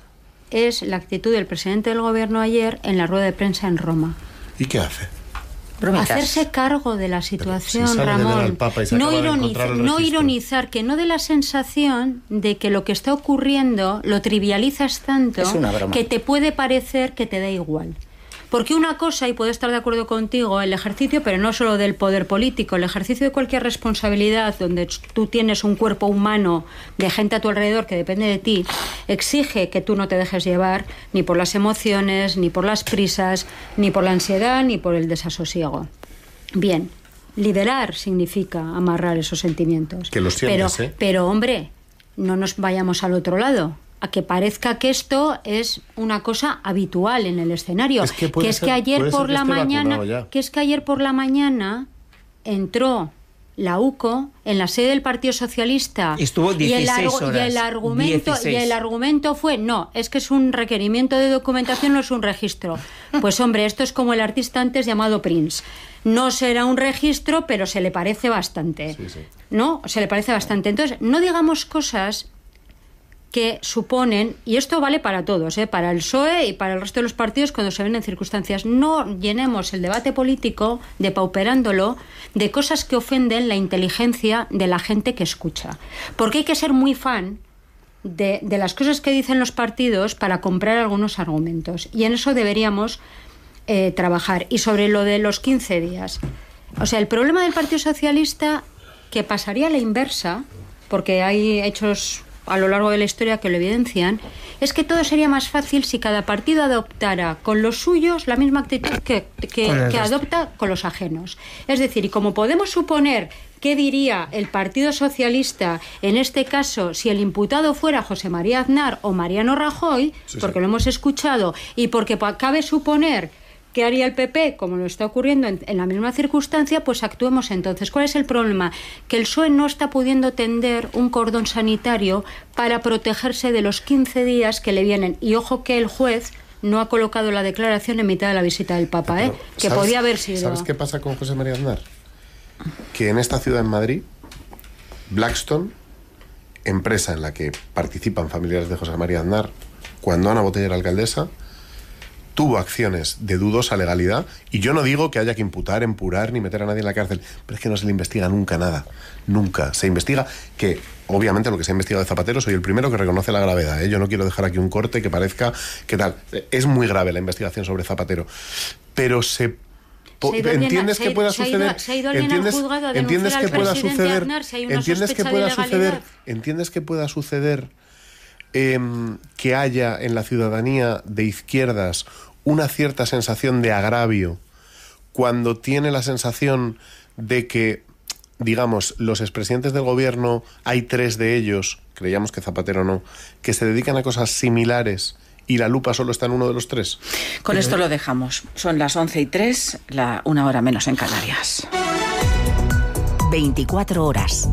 es la actitud del presidente del gobierno ayer en la rueda de prensa en Roma. ¿Y qué hace? Bromitas. Hacerse cargo de la situación, si sale de ver Ramón. al Papa y se No, acaba de ironiza- encontrar el no registro. ironizar, que no dé la sensación de que lo que está ocurriendo lo trivializas tanto Es una broma. que te puede parecer que te da igual. Porque una cosa, y puedo estar de acuerdo contigo, el ejercicio, pero no solo del poder político, el ejercicio de cualquier responsabilidad donde tú tienes un cuerpo humano de gente a tu alrededor que depende de ti, exige que tú no te dejes llevar ni por las emociones, ni por las prisas, ni por la ansiedad, ni por el desasosiego. Bien, liderar significa amarrar esos sentimientos. Que los sientes, pero, ¿eh? pero, hombre, no nos vayamos al otro lado, a que parezca que esto es una cosa habitual en el escenario. Es que puede que es ser- que ayer puede ser por que la esté mañana, vacunado ya. que es que ayer por la mañana entró la U C O en la sede del Partido Socialista Y estuvo y el, dieciséis argu- y el horas. argumento y dieciséis. el argumento fue no, es que es un requerimiento de documentación, no es un registro. Pues hombre, esto es como el artista antes llamado Prince. No será un registro, pero se le parece bastante. Sí, sí. ¿No? Se le parece bastante. Entonces, no digamos cosas que suponen, y esto vale para todos, ¿eh? Para el P S O E y para el resto de los partidos cuando se ven en circunstancias, no llenemos el debate político depauperándolo de cosas que ofenden la inteligencia de la gente que escucha. Porque hay que ser muy fan de, de las cosas que dicen los partidos para comprar algunos argumentos. Y en eso deberíamos eh, trabajar. Y sobre lo de los quince días. O sea, el problema del Partido Socialista, que pasaría a la inversa, porque hay hechos a lo largo de la historia que lo evidencian, es que todo sería más fácil si cada partido adoptara con los suyos la misma actitud que, que, Con el que resto. adopta con los ajenos. Es decir, y como podemos suponer qué diría el Partido Socialista en este caso si el imputado fuera José María Aznar o Mariano Rajoy, Sí, porque sí. lo hemos escuchado, y porque pa- cabe suponer ¿qué haría el P P? Como lo está ocurriendo en, en la misma circunstancia, pues actuemos entonces. ¿Cuál es el problema? Que el P S O E no está pudiendo tender un cordón sanitario para protegerse de los quince días que le vienen. Y ojo que el juez no ha colocado la declaración en mitad de la visita del Papa, ¿eh? Pero, Que ¿sabes- podía haber sido. ¿Sabes qué pasa con José María Aznar? Que en esta ciudad, en Madrid, Blackstone, empresa en la que participan familiares de José María Aznar, cuando Ana Botella era alcaldesa, tuvo acciones de dudosa legalidad, y yo no digo que haya que imputar, empurar ni meter a nadie en la cárcel, pero es que no se le investiga nunca nada, nunca. Se investiga que, obviamente, lo que se ha investigado de Zapatero, soy el primero que reconoce la gravedad, ¿eh? Yo no quiero dejar aquí un corte que parezca que tal. Es muy grave la investigación sobre Zapatero, pero se... po- Se ha ido alguien a- ¿Entiendes se que ha- pueda se ha ido- suceder? se ha ido alguien al ¿Entiendes, juzgado a entiendes denunciar que al pueda presidente suceder? Aznar si hay una ¿Entiendes que sospecha de pueda ilegalidad? suceder? ¿Entiendes que pueda suceder em, que haya en la ciudadanía de izquierdas una cierta sensación de agravio cuando tiene la sensación de que, digamos, los expresidentes del gobierno, hay tres de ellos, creíamos que Zapatero no, que se dedican a cosas similares y la lupa solo está en uno de los tres? Con esto lo dejamos. Son las once y tres, la una hora menos en Canarias. veinticuatro horas.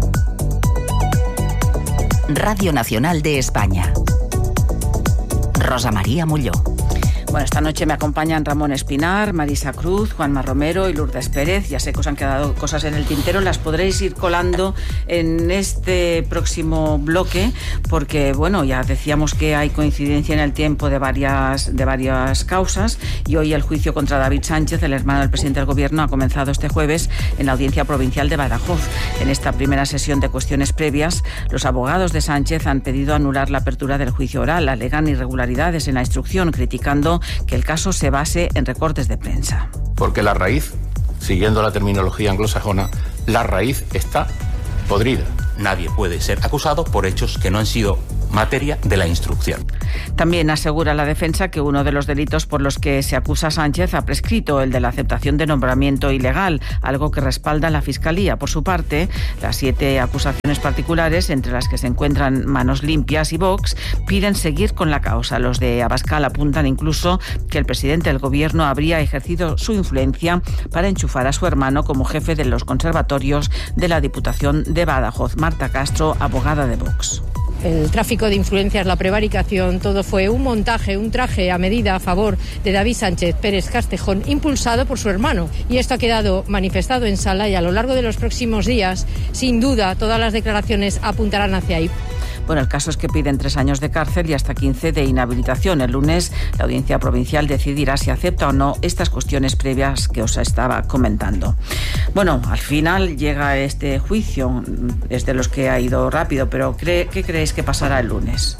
Radio Nacional de España. Rosa María Molló. Bueno, esta noche me acompañan Ramón Espinar, Marisa Cruz, Juanma Romero y Lourdes Pérez. Ya sé que os han quedado cosas en el tintero, las podréis ir colando en este próximo bloque, porque, bueno, ya decíamos que hay coincidencia en el tiempo de varias, de varias causas, y hoy el juicio contra David Sánchez, el hermano del presidente del Gobierno, ha comenzado este jueves en la Audiencia Provincial de Badajoz. En esta primera sesión de cuestiones previas, los abogados de Sánchez han pedido anular la apertura del juicio oral. Alegan irregularidades en la instrucción, criticando que el caso se base en recortes de prensa. Porque la raíz, siguiendo la terminología anglosajona, la raíz está podrida. nadie puede ser acusado por hechos que no han sido materia de la instrucción. También asegura la defensa que uno de los delitos por los que se acusa a Sánchez ha prescrito, el de la aceptación de nombramiento ilegal, algo que respalda la Fiscalía. Por su parte, las siete acusaciones particulares, entre las que se encuentran Manos Limpias y Vox, piden seguir con la causa. Los de Abascal apuntan incluso que el presidente del Gobierno habría ejercido su influencia para enchufar a su hermano como jefe de los conservatorios de la Diputación de Badajoz. Marta Castro, abogada de Vox. El tráfico de influencias, la prevaricación, todo fue un montaje, un traje a medida a favor de David Sánchez Pérez Castejón, impulsado por su hermano. Y esto ha quedado manifestado en sala y a lo largo de los próximos días, sin duda, todas las declaraciones apuntarán hacia ahí. Bueno, el caso es que piden tres años de cárcel y hasta quince de inhabilitación. El lunes la Audiencia Provincial decidirá si acepta o no estas cuestiones previas que os estaba comentando. Bueno, al final llega este juicio, es de los que ha ido rápido, pero ¿qué creéis que pasará el lunes?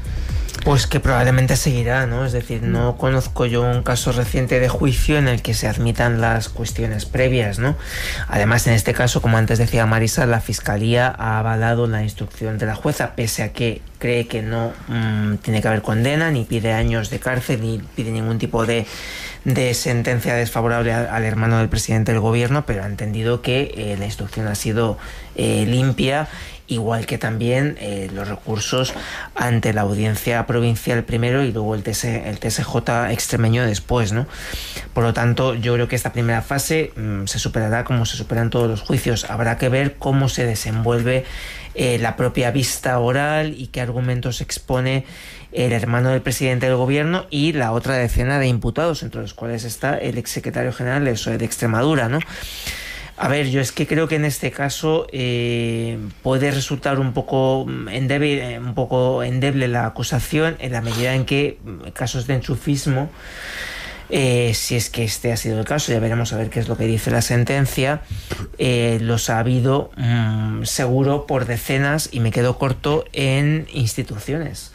Pues que probablemente seguirá, ¿no? Es decir, no conozco yo un caso reciente de juicio en el que se admitan las cuestiones previas, ¿no? Además, en este caso, como antes decía Marisa, la Fiscalía ha avalado la instrucción de la jueza, pese a que cree que no mmm, tiene que haber condena, ni pide años de cárcel, ni pide ningún tipo de, de sentencia desfavorable al, al hermano del presidente del Gobierno, pero ha entendido que eh, la instrucción ha sido eh, limpia, igual que también eh, los recursos ante la Audiencia Provincial primero y luego el, T S, el T S J extremeño después, ¿no? Por lo tanto, yo creo que esta primera fase mmm, se superará como se superan todos los juicios. Habrá que ver cómo se desenvuelve eh, la propia vista oral y qué argumentos expone el hermano del presidente del Gobierno y la otra decena de imputados, entre los cuales está el exsecretario general del P S O E de Extremadura, ¿no? A ver, yo es que creo que en este caso eh, puede resultar un poco endeble, un poco endeble la acusación en la medida en que casos de enchufismo, eh, si es que este ha sido el caso, ya veremos a ver qué es lo que dice la sentencia, eh, los ha habido mmm, seguro por decenas y me quedo corto en instituciones.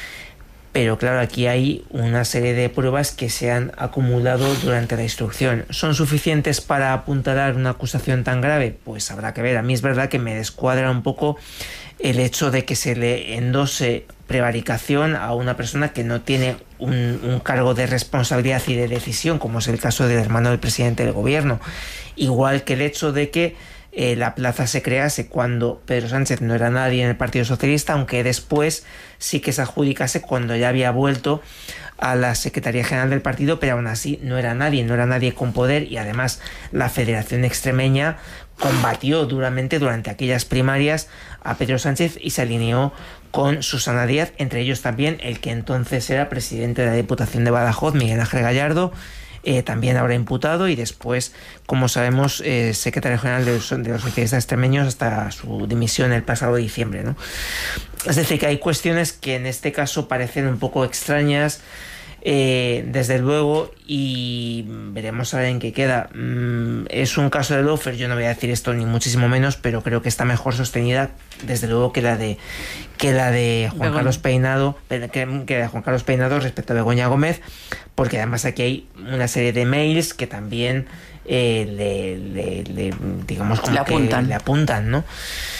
Pero claro, aquí hay una serie de pruebas que se han acumulado durante la instrucción. ¿Son suficientes para apuntalar una acusación tan grave? Pues habrá que ver. A mí es verdad que me descuadra un poco el hecho de que se le endose prevaricación a una persona que no tiene un, un cargo de responsabilidad y de decisión, como es el caso del hermano del presidente del Gobierno. Igual que el hecho de que Eh, la plaza se crease cuando Pedro Sánchez no era nadie en el Partido Socialista, aunque después sí que se adjudicase cuando ya había vuelto a la Secretaría General del partido, pero aún así no era nadie, no era nadie con poder, y además la Federación Extremeña combatió duramente durante aquellas primarias a Pedro Sánchez y se alineó con Susana Díaz, entre ellos también el que entonces era presidente de la Diputación de Badajoz, Miguel Ángel Gallardo, Eh, también habrá imputado y después, como sabemos, eh, secretario general de los, de los socialistas extremeños hasta su dimisión el pasado diciembre, ¿no? Es decir, que hay cuestiones que en este caso parecen un poco extrañas, eh, desde luego, y veremos a ver en qué queda. Mm, es un caso de lawfare, yo no voy a decir esto ni muchísimo menos, pero creo que está mejor sostenida, desde luego, que la de que la de Juan Begoña. Carlos Peinado, que, que la de Juan Carlos Peinado respecto a Begoña Gómez, porque además aquí hay una serie de mails que también eh, le, le, le digamos como le apuntan. que le apuntan, ¿no?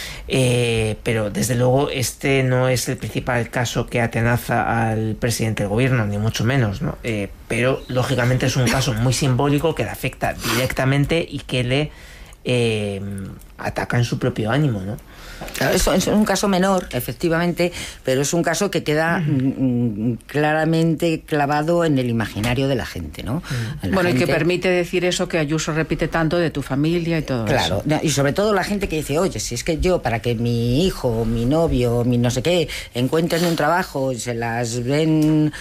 Eh, pero desde luego este no es el principal caso que atenaza al presidente del Gobierno, ni mucho menos, ¿no? Eh, pero lógicamente es un caso muy simbólico que le afecta directamente y que le eh, ataca en su propio ánimo, ¿no? Eso es un caso menor, efectivamente, pero es un caso que queda mm, claramente clavado en el imaginario de la gente, ¿no? La bueno, gente... y que permite decir eso que Ayuso repite tanto de tu familia y todo claro, eso. Claro, y sobre todo la gente que dice, oye, si es que yo, para que mi hijo, mi novio, mi no sé qué, encuentren un trabajo, se las ven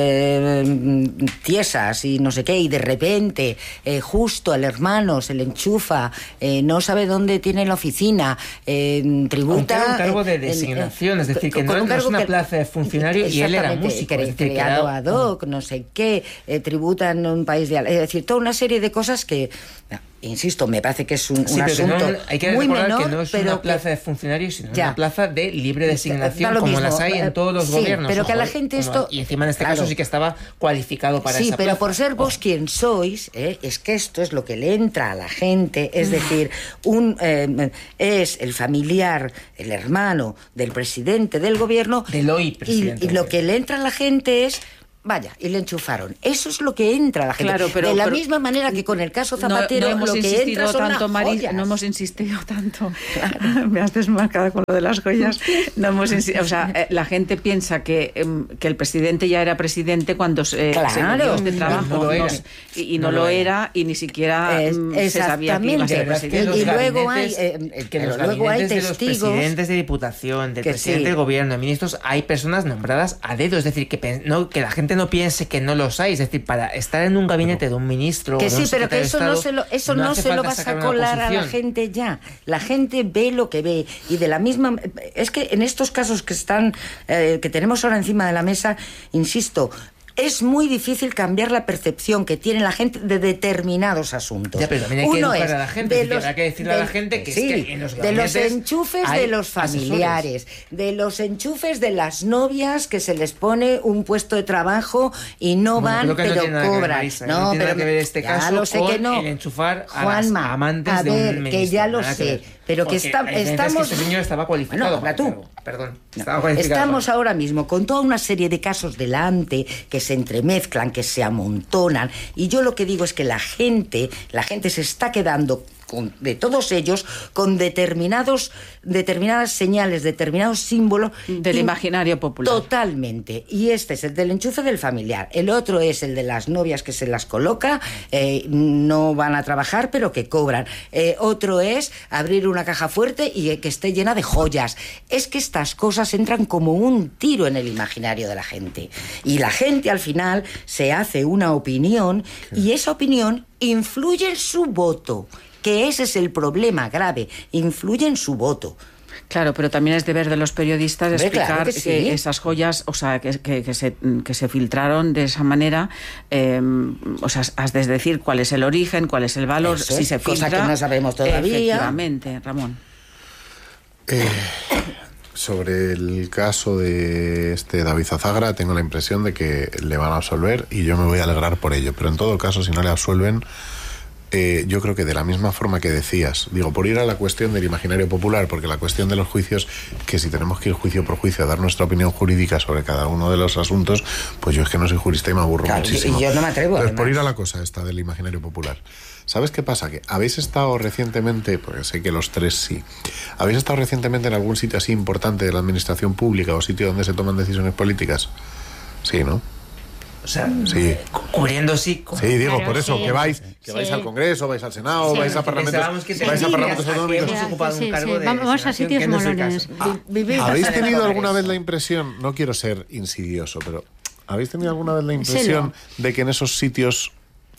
eh, tiesas y no sé qué, y de repente, eh, justo al hermano se le enchufa, eh, no sabe dónde tiene la oficina, eh, tributa... Con un cargo de designación, eh, es decir, que no, no es una que, plaza de funcionario y él era músico. Cre, es decir, creado ad hoc, no sé qué, eh, tributa en un país de... Es decir, toda una serie de cosas que, Insisto, me parece que es un, sí, un asunto no, hay que muy recordar menor, que no es pero una plaza que, de funcionarios, sino ya, una plaza de libre designación, como mismo, las hay en todos los sí, gobiernos. pero ojo, que a la gente como, esto... Y encima en este claro, caso sí que estaba cualificado para sí, esa pero plaza. por ser vos ojo. quien sois, ¿eh? Es que esto es lo que le entra a la gente, es decir, un eh, es el familiar, el hermano del presidente del gobierno, del hoy y, presidente. y lo que le entra a la gente es... Vaya, y le enchufaron. Eso es lo que entra a la gente. Claro, pero, de la pero, misma manera que con el caso Zapatero, no, no hemos lo que insistido entra son tanto, las Mari, no hemos insistido tanto. Me has desmarcado con lo de las joyas. No hemos insistido, o sea, eh, la gente piensa que, eh, que el presidente ya era presidente cuando eh, claro, se le dio este trabajo no lo era. y, y no, no lo era. era y ni siquiera es, se sabía que iba a ser presidente. Y, y luego hay, eh, que los luego hay de los testigos, presidentes de diputación, del presidente sí. del gobierno, de ministros, hay personas nombradas a dedo, es decir, que no, que la gente no piense que no los hay, es decir, para estar en un gabinete de un ministro que o de sí, un pero que eso Estado, no se lo, eso no no se lo vas a colar a la gente ya. La gente ve lo que ve y de la misma es que en estos casos que están eh, que tenemos ahora encima de la mesa, insisto, es muy difícil cambiar la percepción que tiene la gente de determinados asuntos. Ya, pero también hay que Uno educar es a la gente, de los, los, hay que decirle de, a la gente que, sí, es que en los de los enchufes de los familiares, asesores. de los enchufes de las novias que se les pone un puesto de trabajo y no bueno, van, pero no cobran. Ver, no, no tiene pero nada que ver este ya caso lo sé con que no. el enchufar a Juanma, las amantes a de un ver, ministro. que ya lo Nada sé, que pero que está, estamos... Es que este señor estaba cualificado. Bueno, tú. Perdón. No. Estaba cualificado Estamos para... ahora mismo con toda una serie de casos delante que se entremezclan, que se amontonan, y yo lo que digo es que la gente, la gente se está quedando con, de todos ellos con determinados determinadas señales, determinados símbolos del imaginario popular. Totalmente. Y este es el del enchufe del familiar. El otro es el de las novias que se las coloca, eh, no van a trabajar pero que cobran. Eh, otro es abrir una caja fuerte y eh, que esté llena de joyas. Es que estas cosas entran como un tiro en el imaginario de la gente. Y la gente al final se hace una opinión y esa opinión influye en su voto. Que ese es el problema grave, influye en su voto. Claro, pero también es deber de los periodistas Hombre, explicar claro que que, sí. que esas joyas, o sea, que, que, que, se, que se filtraron de esa manera, eh, o sea, has de decir cuál es el origen, cuál es el valor, Eso si es, se filtra. cosa que no sabemos todavía. Efectivamente, Ramón. Eh, sobre el caso de este David Zazagra, tengo la impresión de que le van a absolver y yo me voy a alegrar por ello, pero en todo caso, si no le absuelven, Eh, yo creo que de la misma forma que decías, digo, por ir a la cuestión del imaginario popular, porque la cuestión de los juicios, que si tenemos que ir juicio por juicio a dar nuestra opinión jurídica sobre cada uno de los asuntos, pues yo es que no soy jurista y me aburro claro, muchísimo. Y yo no me atrevo. Entonces, además. por ir a la cosa esta del imaginario popular, ¿sabes qué pasa? Que habéis estado recientemente, porque sé que los tres sí, habéis estado recientemente en algún sitio así importante de la administración pública o sitio donde se toman decisiones políticas. Sí, ¿no? O sea, sí. cubriendo sí. Como... Sí, digo, claro, por eso, sí. que vais, que sí. vais al Congreso, vais al Senado, sí. vais a parlamentos, que vais a parlamentos autonómicos. Hemos ocupado Sí, un cargo sí. de Vamos a sitios que no es el molones. caso. Vivir ¿Habéis en el tenido alguna Congreso. vez la impresión, no quiero ser insidioso, pero ¿habéis tenido alguna vez la impresión de que en esos sitios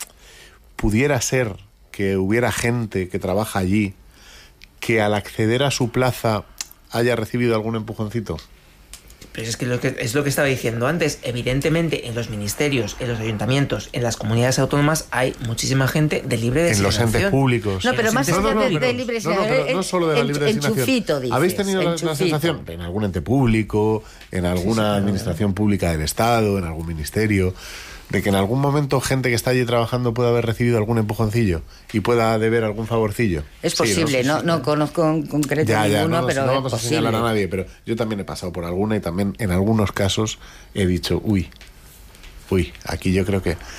pudiera ser que hubiera gente que trabaja allí que al acceder a su plaza haya recibido algún empujoncito? Pero es que, lo que es lo que estaba diciendo antes. Evidentemente, en los ministerios, en los ayuntamientos, en las comunidades autónomas hay muchísima gente de libre En designación. los entes públicos. No, pero En más los allá No, no, no, de, pero- de libre no, no, pero no solo de la libre designación. Enchufito, dices. ¿Habéis tenido la- la, enchufito. sensación en algún ente público, en alguna administración pública del Estado, en algún ministerio, de que en algún momento gente que está allí trabajando pueda haber recibido algún empujoncillo y pueda deber algún favorcillo? Es Sí, posible, Sí, no, sí. no conozco en concreto Ya, ya, ninguno, no, pero no es vamos a posible. señalar a nadie, pero yo también he pasado por alguna y también en algunos casos he dicho, uy, uy, aquí yo creo que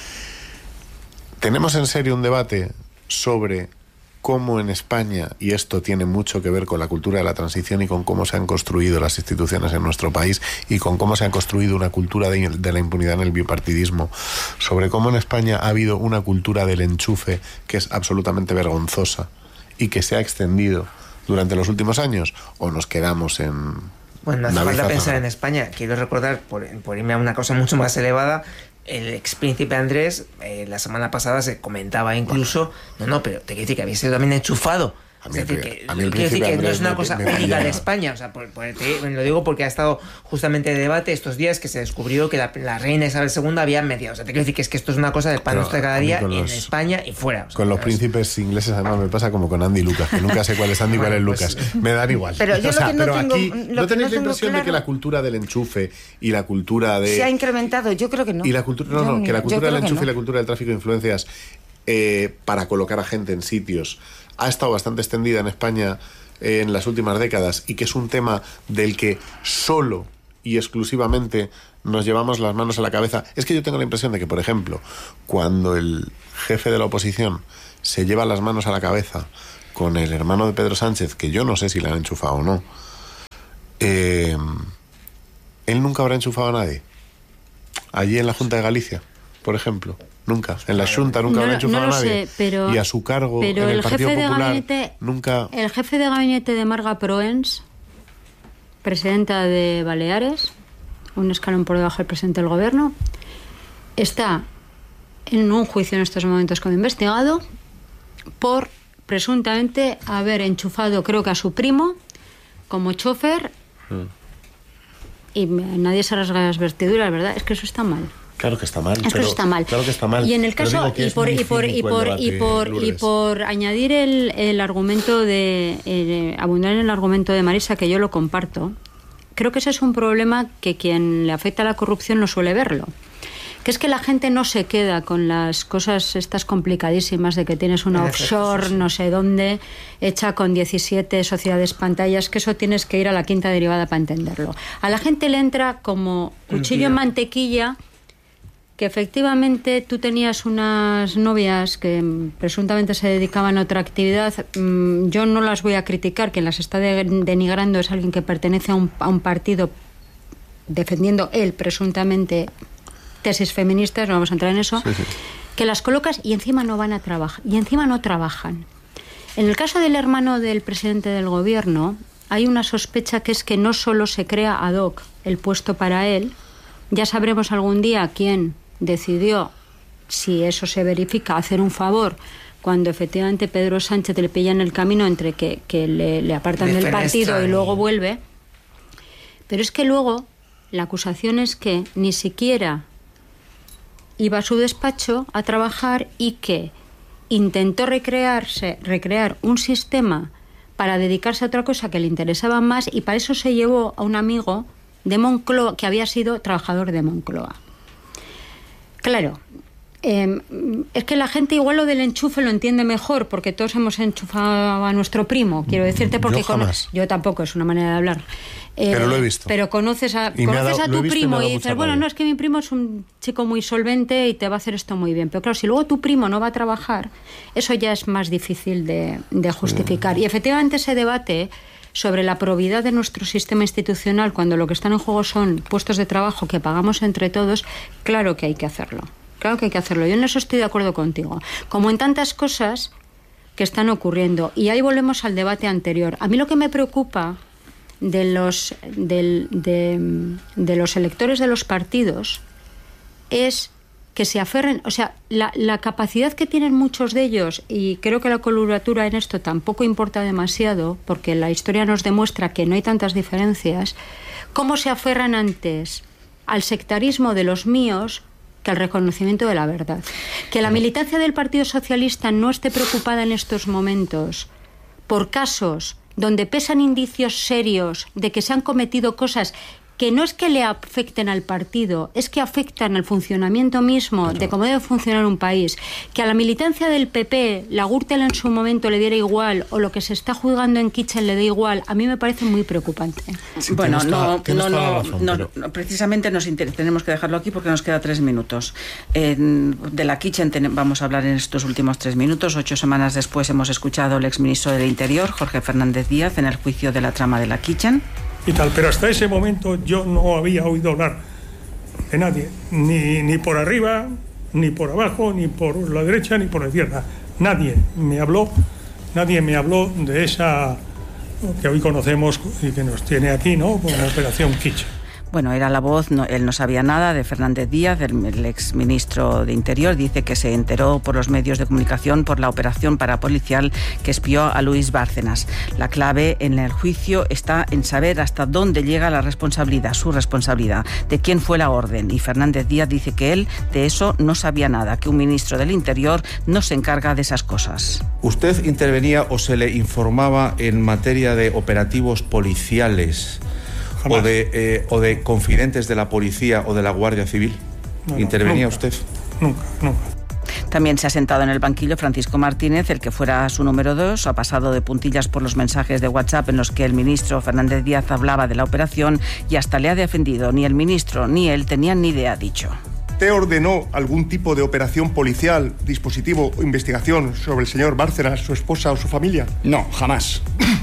tenemos en serio un debate sobre cómo en España, y esto tiene mucho que ver con la cultura de la transición y con cómo se han construido las instituciones en nuestro país y con cómo se ha construido una cultura de, de la impunidad en el bipartidismo, sobre cómo en España ha habido una cultura del enchufe que es absolutamente vergonzosa y que se ha extendido durante los últimos años, o nos quedamos en... Bueno, no hace David falta Zazagra? pensar en España. Quiero recordar, por, por irme a una cosa mucho más elevada, el ex príncipe Andrés, eh, la semana pasada se comentaba incluso, no, no, pero te quiero decir que había sido también enchufado A mí es decir, el- que, a mí el quiero decir príncipe que no es Andrés una me- cosa me única pilla- de España. O sea, por- por- te- lo digo porque ha estado justamente de debate estos días que se descubrió que la, la reina Isabel segunda había mediado. O sea, te quiero decir que es que esto es una cosa del pan Pero nuestro de cada a mí día con en los- España y fuera. O sea, Con los es- príncipes ingleses, además, me pasa como con Andy y Lucas, que nunca sé cuál es Andy y cuál es Bueno, pues, Lucas. Me dan igual. Pero yo O lo sea, que no pero tengo- aquí, lo ¿no que no tenéis la tengo impresión de que claro- la cultura del enchufe y la cultura de... ¿Se ha incrementado? Yo creo que no. Y la cultura, no, Yo no, que la yo cultura creo del que enchufe no. y la cultura del tráfico de influencias eh, para colocar a gente en sitios ha estado bastante extendida en España eh, en las últimas décadas y que es un tema del que solo y exclusivamente nos llevamos las manos a la cabeza. Es que yo tengo la impresión de que, por ejemplo, cuando el jefe de la oposición se lleva las manos a la cabeza con el hermano de Pedro Sánchez, que yo no sé si le han enchufado o no, eh, él nunca habrá enchufado a nadie. Allí en la Junta de Galicia, por ejemplo. Nunca. En la Junta nunca No habrá lo- enchufado no lo a nadie. sé, pero- y a su cargo pero en el, el Partido jefe de Popular gabinete- nunca... El jefe de gabinete de Marga Proens, presidenta de Baleares, un escalón por debajo del presidente del gobierno, está en un juicio en estos momentos como investigado por presuntamente haber enchufado, creo que a su primo, como chofer, y me- nadie se rasga las vestiduras, ¿verdad? Es que eso está mal. Claro que está mal. Es que pero- eso está mal. Claro que está mal. Y en el Pero caso, digo que y es por, muy y por, y cínico el por, y debate, por, y Lourdes. por añadir el, el argumento de, eh, abundar en el argumento de Marisa, que yo lo comparto, creo que ese es un problema que quien le afecta a la corrupción no suele verlo. Que es que la gente no se queda con las cosas estas complicadísimas de que tienes una En efecto, offshore, sí, sí. no sé dónde, hecha con diecisiete sociedades pantallas, que eso tienes que ir a la quinta derivada para entenderlo. A la gente le entra como cuchillo en mantequilla que efectivamente tú tenías unas novias que mm, presuntamente se dedicaban a otra actividad. Mm, yo no las voy a criticar, quien las está de- denigrando es alguien que pertenece a un, a un partido defendiendo él presuntamente tesis feministas, no vamos a entrar en eso, Sí, sí. que las colocas y encima no van a trabajar, y encima no trabajan. En el caso del hermano del presidente del gobierno, hay una sospecha que es que no solo se crea ad hoc el puesto para él, ya sabremos algún día quién decidió, si eso se verifica, hacer un favor cuando efectivamente Pedro Sánchez le pilla en el camino entre que, que le, le apartan De del fenestra partido y y- luego vuelve. Pero es que luego la acusación es que ni siquiera iba a su despacho a trabajar y que intentó recrearse, recrear un sistema para dedicarse a otra cosa que le interesaba más y para eso se llevó a un amigo de Moncloa que había sido trabajador de Moncloa. Claro, eh, es que la gente igual lo del enchufe lo entiende mejor porque todos hemos enchufado a nuestro primo, quiero decirte, porque Yo jamás. cono- yo tampoco, es una manera de hablar. Eh, Pero lo he visto. Pero conoces a, Y me ha conoces dado- a lo he tu visto y me ha primo dado y mucha dices, bueno, rabia. no, es que mi primo es un chico muy solvente y te va a hacer esto muy bien. Pero claro, si luego tu primo no va a trabajar, eso ya es más difícil de, de justificar. Y efectivamente ese debate sobre la probidad de nuestro sistema institucional, cuando lo que están en juego son puestos de trabajo que pagamos entre todos, claro que hay que hacerlo. Claro que hay que hacerlo. Yo en eso estoy de acuerdo contigo. Como en tantas cosas que están ocurriendo. Y ahí volvemos al debate anterior. A mí lo que me preocupa de los, del- de, de los electores de los partidos es que se aferren, o sea, la, la capacidad que tienen muchos de ellos, y creo que la coloratura en esto tampoco importa demasiado, porque la historia nos demuestra que no hay tantas diferencias, cómo se aferran antes al sectarismo de los míos que al reconocimiento de la verdad. Que la militancia del Partido Socialista no esté preocupada en estos momentos por casos donde pesan indicios serios de que se han cometido cosas que no es que le afecten al partido, es que afectan al funcionamiento mismo de cómo debe funcionar un país. Que a la militancia del P P, la Gürtel en su momento le diera igual, o lo que se está juzgando en Kitchen le dé igual, a mí me parece muy preocupante. Sí, bueno, tienes toda- no, tienes no, toda la no, razón, no, pero- no, precisamente nos inter- tenemos que dejarlo aquí porque nos queda tres minutos. En- de la Kitchen ten- vamos a hablar en estos últimos tres minutos. Ocho semanas después hemos escuchado al exministro del Interior, Jorge Fernández Díaz, en el juicio de la trama de la Kitchen. Y tal, pero hasta ese momento yo no había oído hablar de nadie, ni, ni por arriba, ni por abajo, ni por la derecha, ni por la izquierda. Nadie me habló, nadie me habló de esa que hoy conocemos y que nos tiene aquí, ¿no? Como Operación Kitchen. Bueno, era la voz, no, él no sabía nada de Fernández Díaz, el, el exministro de Interior. Dice que se enteró por los medios de comunicación por la operación parapolicial que espió a Luis Bárcenas. La clave en el juicio está en saber hasta dónde llega la responsabilidad, su responsabilidad, de quién fue la orden. Y Fernández Díaz dice que él de eso no sabía nada, que un ministro del Interior no se encarga de esas cosas. ¿Usted intervenía o se le informaba en materia de operativos policiales o de, eh, o de confidentes de la policía o de la Guardia Civil? No, no, ¿Intervenía nunca, usted? Nunca, nunca. También se ha sentado en el banquillo Francisco Martínez, el que fuera su número dos. Ha pasado de puntillas por los mensajes de WhatsApp en los que el ministro Fernández Díaz hablaba de la operación y hasta le ha defendido. Ni el ministro ni él tenían ni idea, ha dicho. ¿Usted ordenó algún tipo de operación policial, dispositivo o investigación sobre el señor Bárcenas, su esposa o su familia? No, jamás.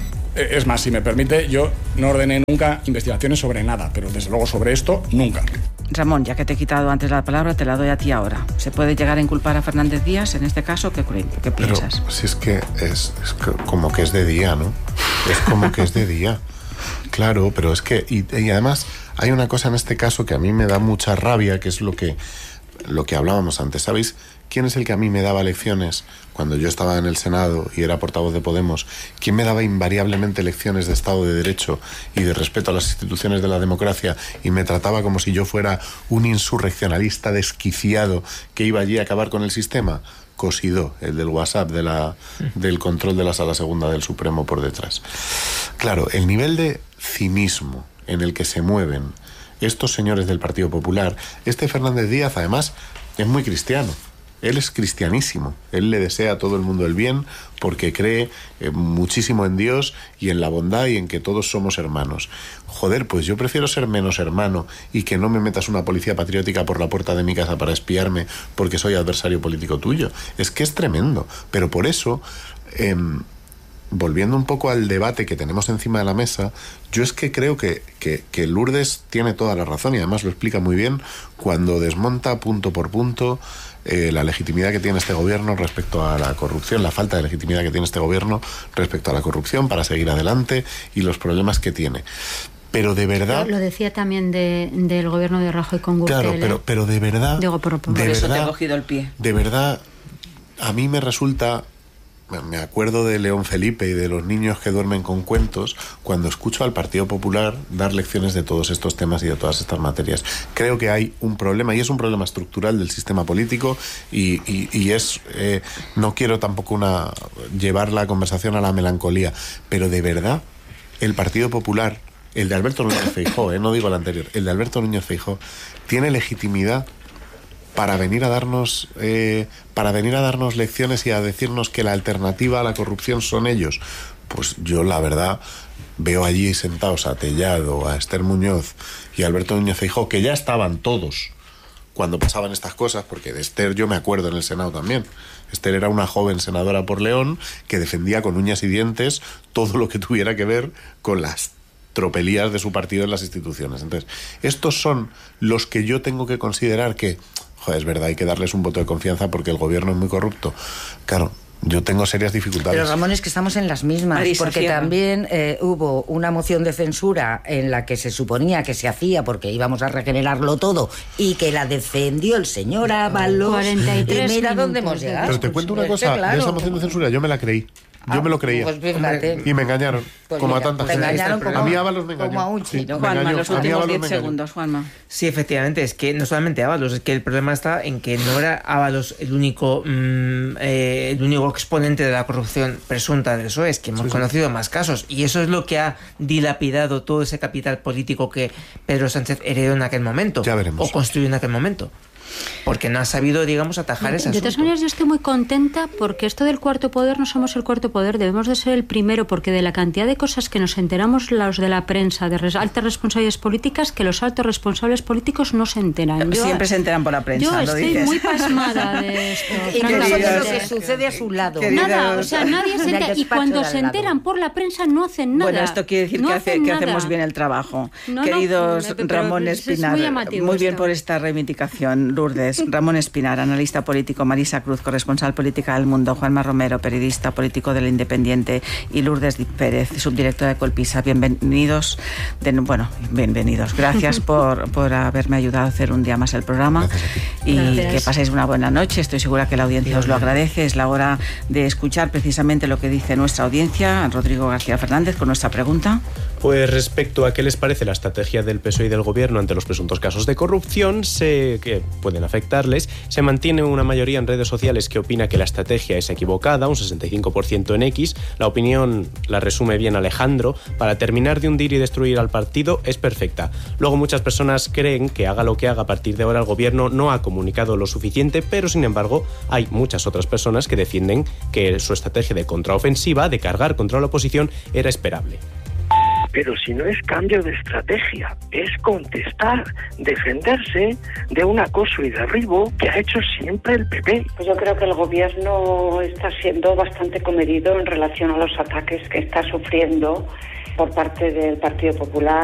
Es más, si me permite, yo no ordené nunca investigaciones sobre nada, pero desde luego sobre esto, nunca. Ramón, ya que te he quitado antes la palabra, te la doy a ti ahora. ¿Se puede llegar a inculpar a Fernández Díaz en este caso? ¿Qué, qué piensas? Pero si es que es, es que como que es de día, ¿no? Es como que es de día. Claro, pero es que... Y, y además hay una cosa en este caso que a mí me da mucha rabia, que es lo que, lo que hablábamos antes. ¿Sabéis quién es el que a mí me daba lecciones cuando yo estaba en el Senado y era portavoz de Podemos? ¿Quién me daba invariablemente lecciones de Estado de Derecho y de respeto a las instituciones de la democracia y me trataba como si yo fuera un insurreccionalista desquiciado que iba allí a acabar con el sistema? Cosidó, el del WhatsApp, de la, del control de la Sala Segunda del Supremo por detrás. Claro, el nivel de cinismo en el que se mueven estos señores del Partido Popular, este Fernández Díaz además es muy cristiano. Él es cristianísimo, él le desea a todo el mundo el bien porque cree eh, muchísimo en Dios y en la bondad y en que todos somos hermanos. Joder, pues yo prefiero ser menos hermano y que no me metas una policía patriótica por la puerta de mi casa para espiarme porque soy adversario político tuyo. Es que es tremendo, pero por eso... Eh, volviendo un poco al debate que tenemos encima de la mesa, yo es que creo que, que, que Lourdes tiene toda la razón y además lo explica muy bien cuando desmonta punto por punto eh, la legitimidad que tiene este gobierno respecto a la corrupción, la falta de legitimidad que tiene este gobierno respecto a la corrupción para seguir adelante y los problemas que tiene. Pero de verdad... Lo decía también de, del gobierno de Rajoy con Gürtel. Claro, pero, pero de verdad... Digo, por, por, de por eso verdad, te he cogido el pie. De verdad, a mí me resulta... Me acuerdo de León Felipe y de los niños que duermen con cuentos cuando escucho al Partido Popular dar lecciones de todos estos temas y de todas estas materias. Creo que hay un problema, y es un problema estructural del sistema político, y, y, y es... Eh, no quiero tampoco una llevar la conversación a la melancolía, pero de verdad, el Partido Popular, el de Alberto Núñez Feijóo, eh, no digo el anterior, el de Alberto Núñez Feijóo, tiene legitimidad para venir a darnos eh, para venir a darnos lecciones y a decirnos que la alternativa a la corrupción son ellos. Pues yo la verdad veo allí sentados a Tellado, a Esther Muñoz y a Alberto Núñez Feijóo, que ya estaban todos cuando pasaban estas cosas, porque de Esther yo me acuerdo en el Senado también. Esther era una joven senadora por León que defendía con uñas y dientes todo lo que tuviera que ver con las tropelías de su partido en las instituciones. Entonces, estos son los que yo tengo que considerar que, joder, es verdad, hay que darles un voto de confianza porque el gobierno es muy corrupto. Claro, yo tengo serias dificultades. Pero Ramón, es que estamos en las mismas, Marisa, porque cierra. también eh, hubo una moción de censura en la que se suponía que se hacía porque íbamos a regenerarlo todo y que la defendió el señor Ábalos. cuarenta y tres y mira minutos. dónde hemos llegado. Pero te cuento una Es cosa, que, claro, de esa moción de censura yo me la creí. Yo ah, me lo creía. Pues fíjate. Y me engañaron. Pues como mira, a tantas te engañaron como, a mí Ábalos me engañó. Como a un chino. Sí, Juanma, los últimos diez segundos, Juanma. Sí, efectivamente, es que no solamente Ábalos, es que el problema está en que no era Ábalos el único mmm, eh, el único exponente de la corrupción presunta del P S O E, es que hemos sí, conocido sí. más casos, y eso es lo que ha dilapidado todo ese capital político que Pedro Sánchez heredó en aquel momento. Ya veremos. O construyó en aquel momento. Porque no ha sabido, digamos, atajar ese asunto. De todas maneras, yo estoy muy contenta porque esto del cuarto poder no somos el cuarto poder, debemos de ser el primero, porque de la cantidad de cosas que nos enteramos los de la prensa, de res, altas responsabilidades políticas, que los altos responsables políticos no se enteran. Yo, Siempre se enteran por la prensa, Yo lo estoy dices. muy pasmada de esto. Y que nosotros lo que sucede a su lado. Queridos, nada, o sea, nadie se entera. Y cuando se enteran por la prensa no hacen nada. Bueno, esto quiere decir no que, hace, que hacemos bien el trabajo. No, Queridos no, Ramón Espinar, muy, muy bien esto. por esta reivindicación. Lourdes, Ramón Espinar, analista político, Marisa Cruz, corresponsal política del Mundo, Juanma Romero, periodista político del Independiente, y Lourdes Pérez, subdirectora de Colpisa. Bienvenidos, de, bueno, bienvenidos. Gracias por, por haberme ayudado a hacer un día más el programa y Gracias. Que paséis una buena noche. Estoy segura que la audiencia os lo agradece. Es la hora de escuchar precisamente lo que dice nuestra audiencia. Rodrigo García Fernández con nuestra pregunta. Pues respecto a qué les parece la estrategia del P S O E y del Gobierno ante los presuntos casos de corrupción se, que pueden afectarles, se mantiene una mayoría en redes sociales que opina que la estrategia es equivocada, un sesenta y cinco por ciento en X. La opinión la resume bien Alejandro: para terminar de hundir y destruir al partido es perfecta. Luego muchas personas creen que haga lo que haga a partir de ahora el Gobierno no ha comunicado lo suficiente, pero sin embargo hay muchas otras personas que defienden que su estrategia de contraofensiva, de cargar contra la oposición, era esperable. Pero si no es cambio de estrategia, es contestar, defenderse de un acoso y derribo que ha hecho siempre el P P. Pues yo creo que el gobierno está siendo bastante comedido en relación a los ataques que está sufriendo por parte del Partido Popular.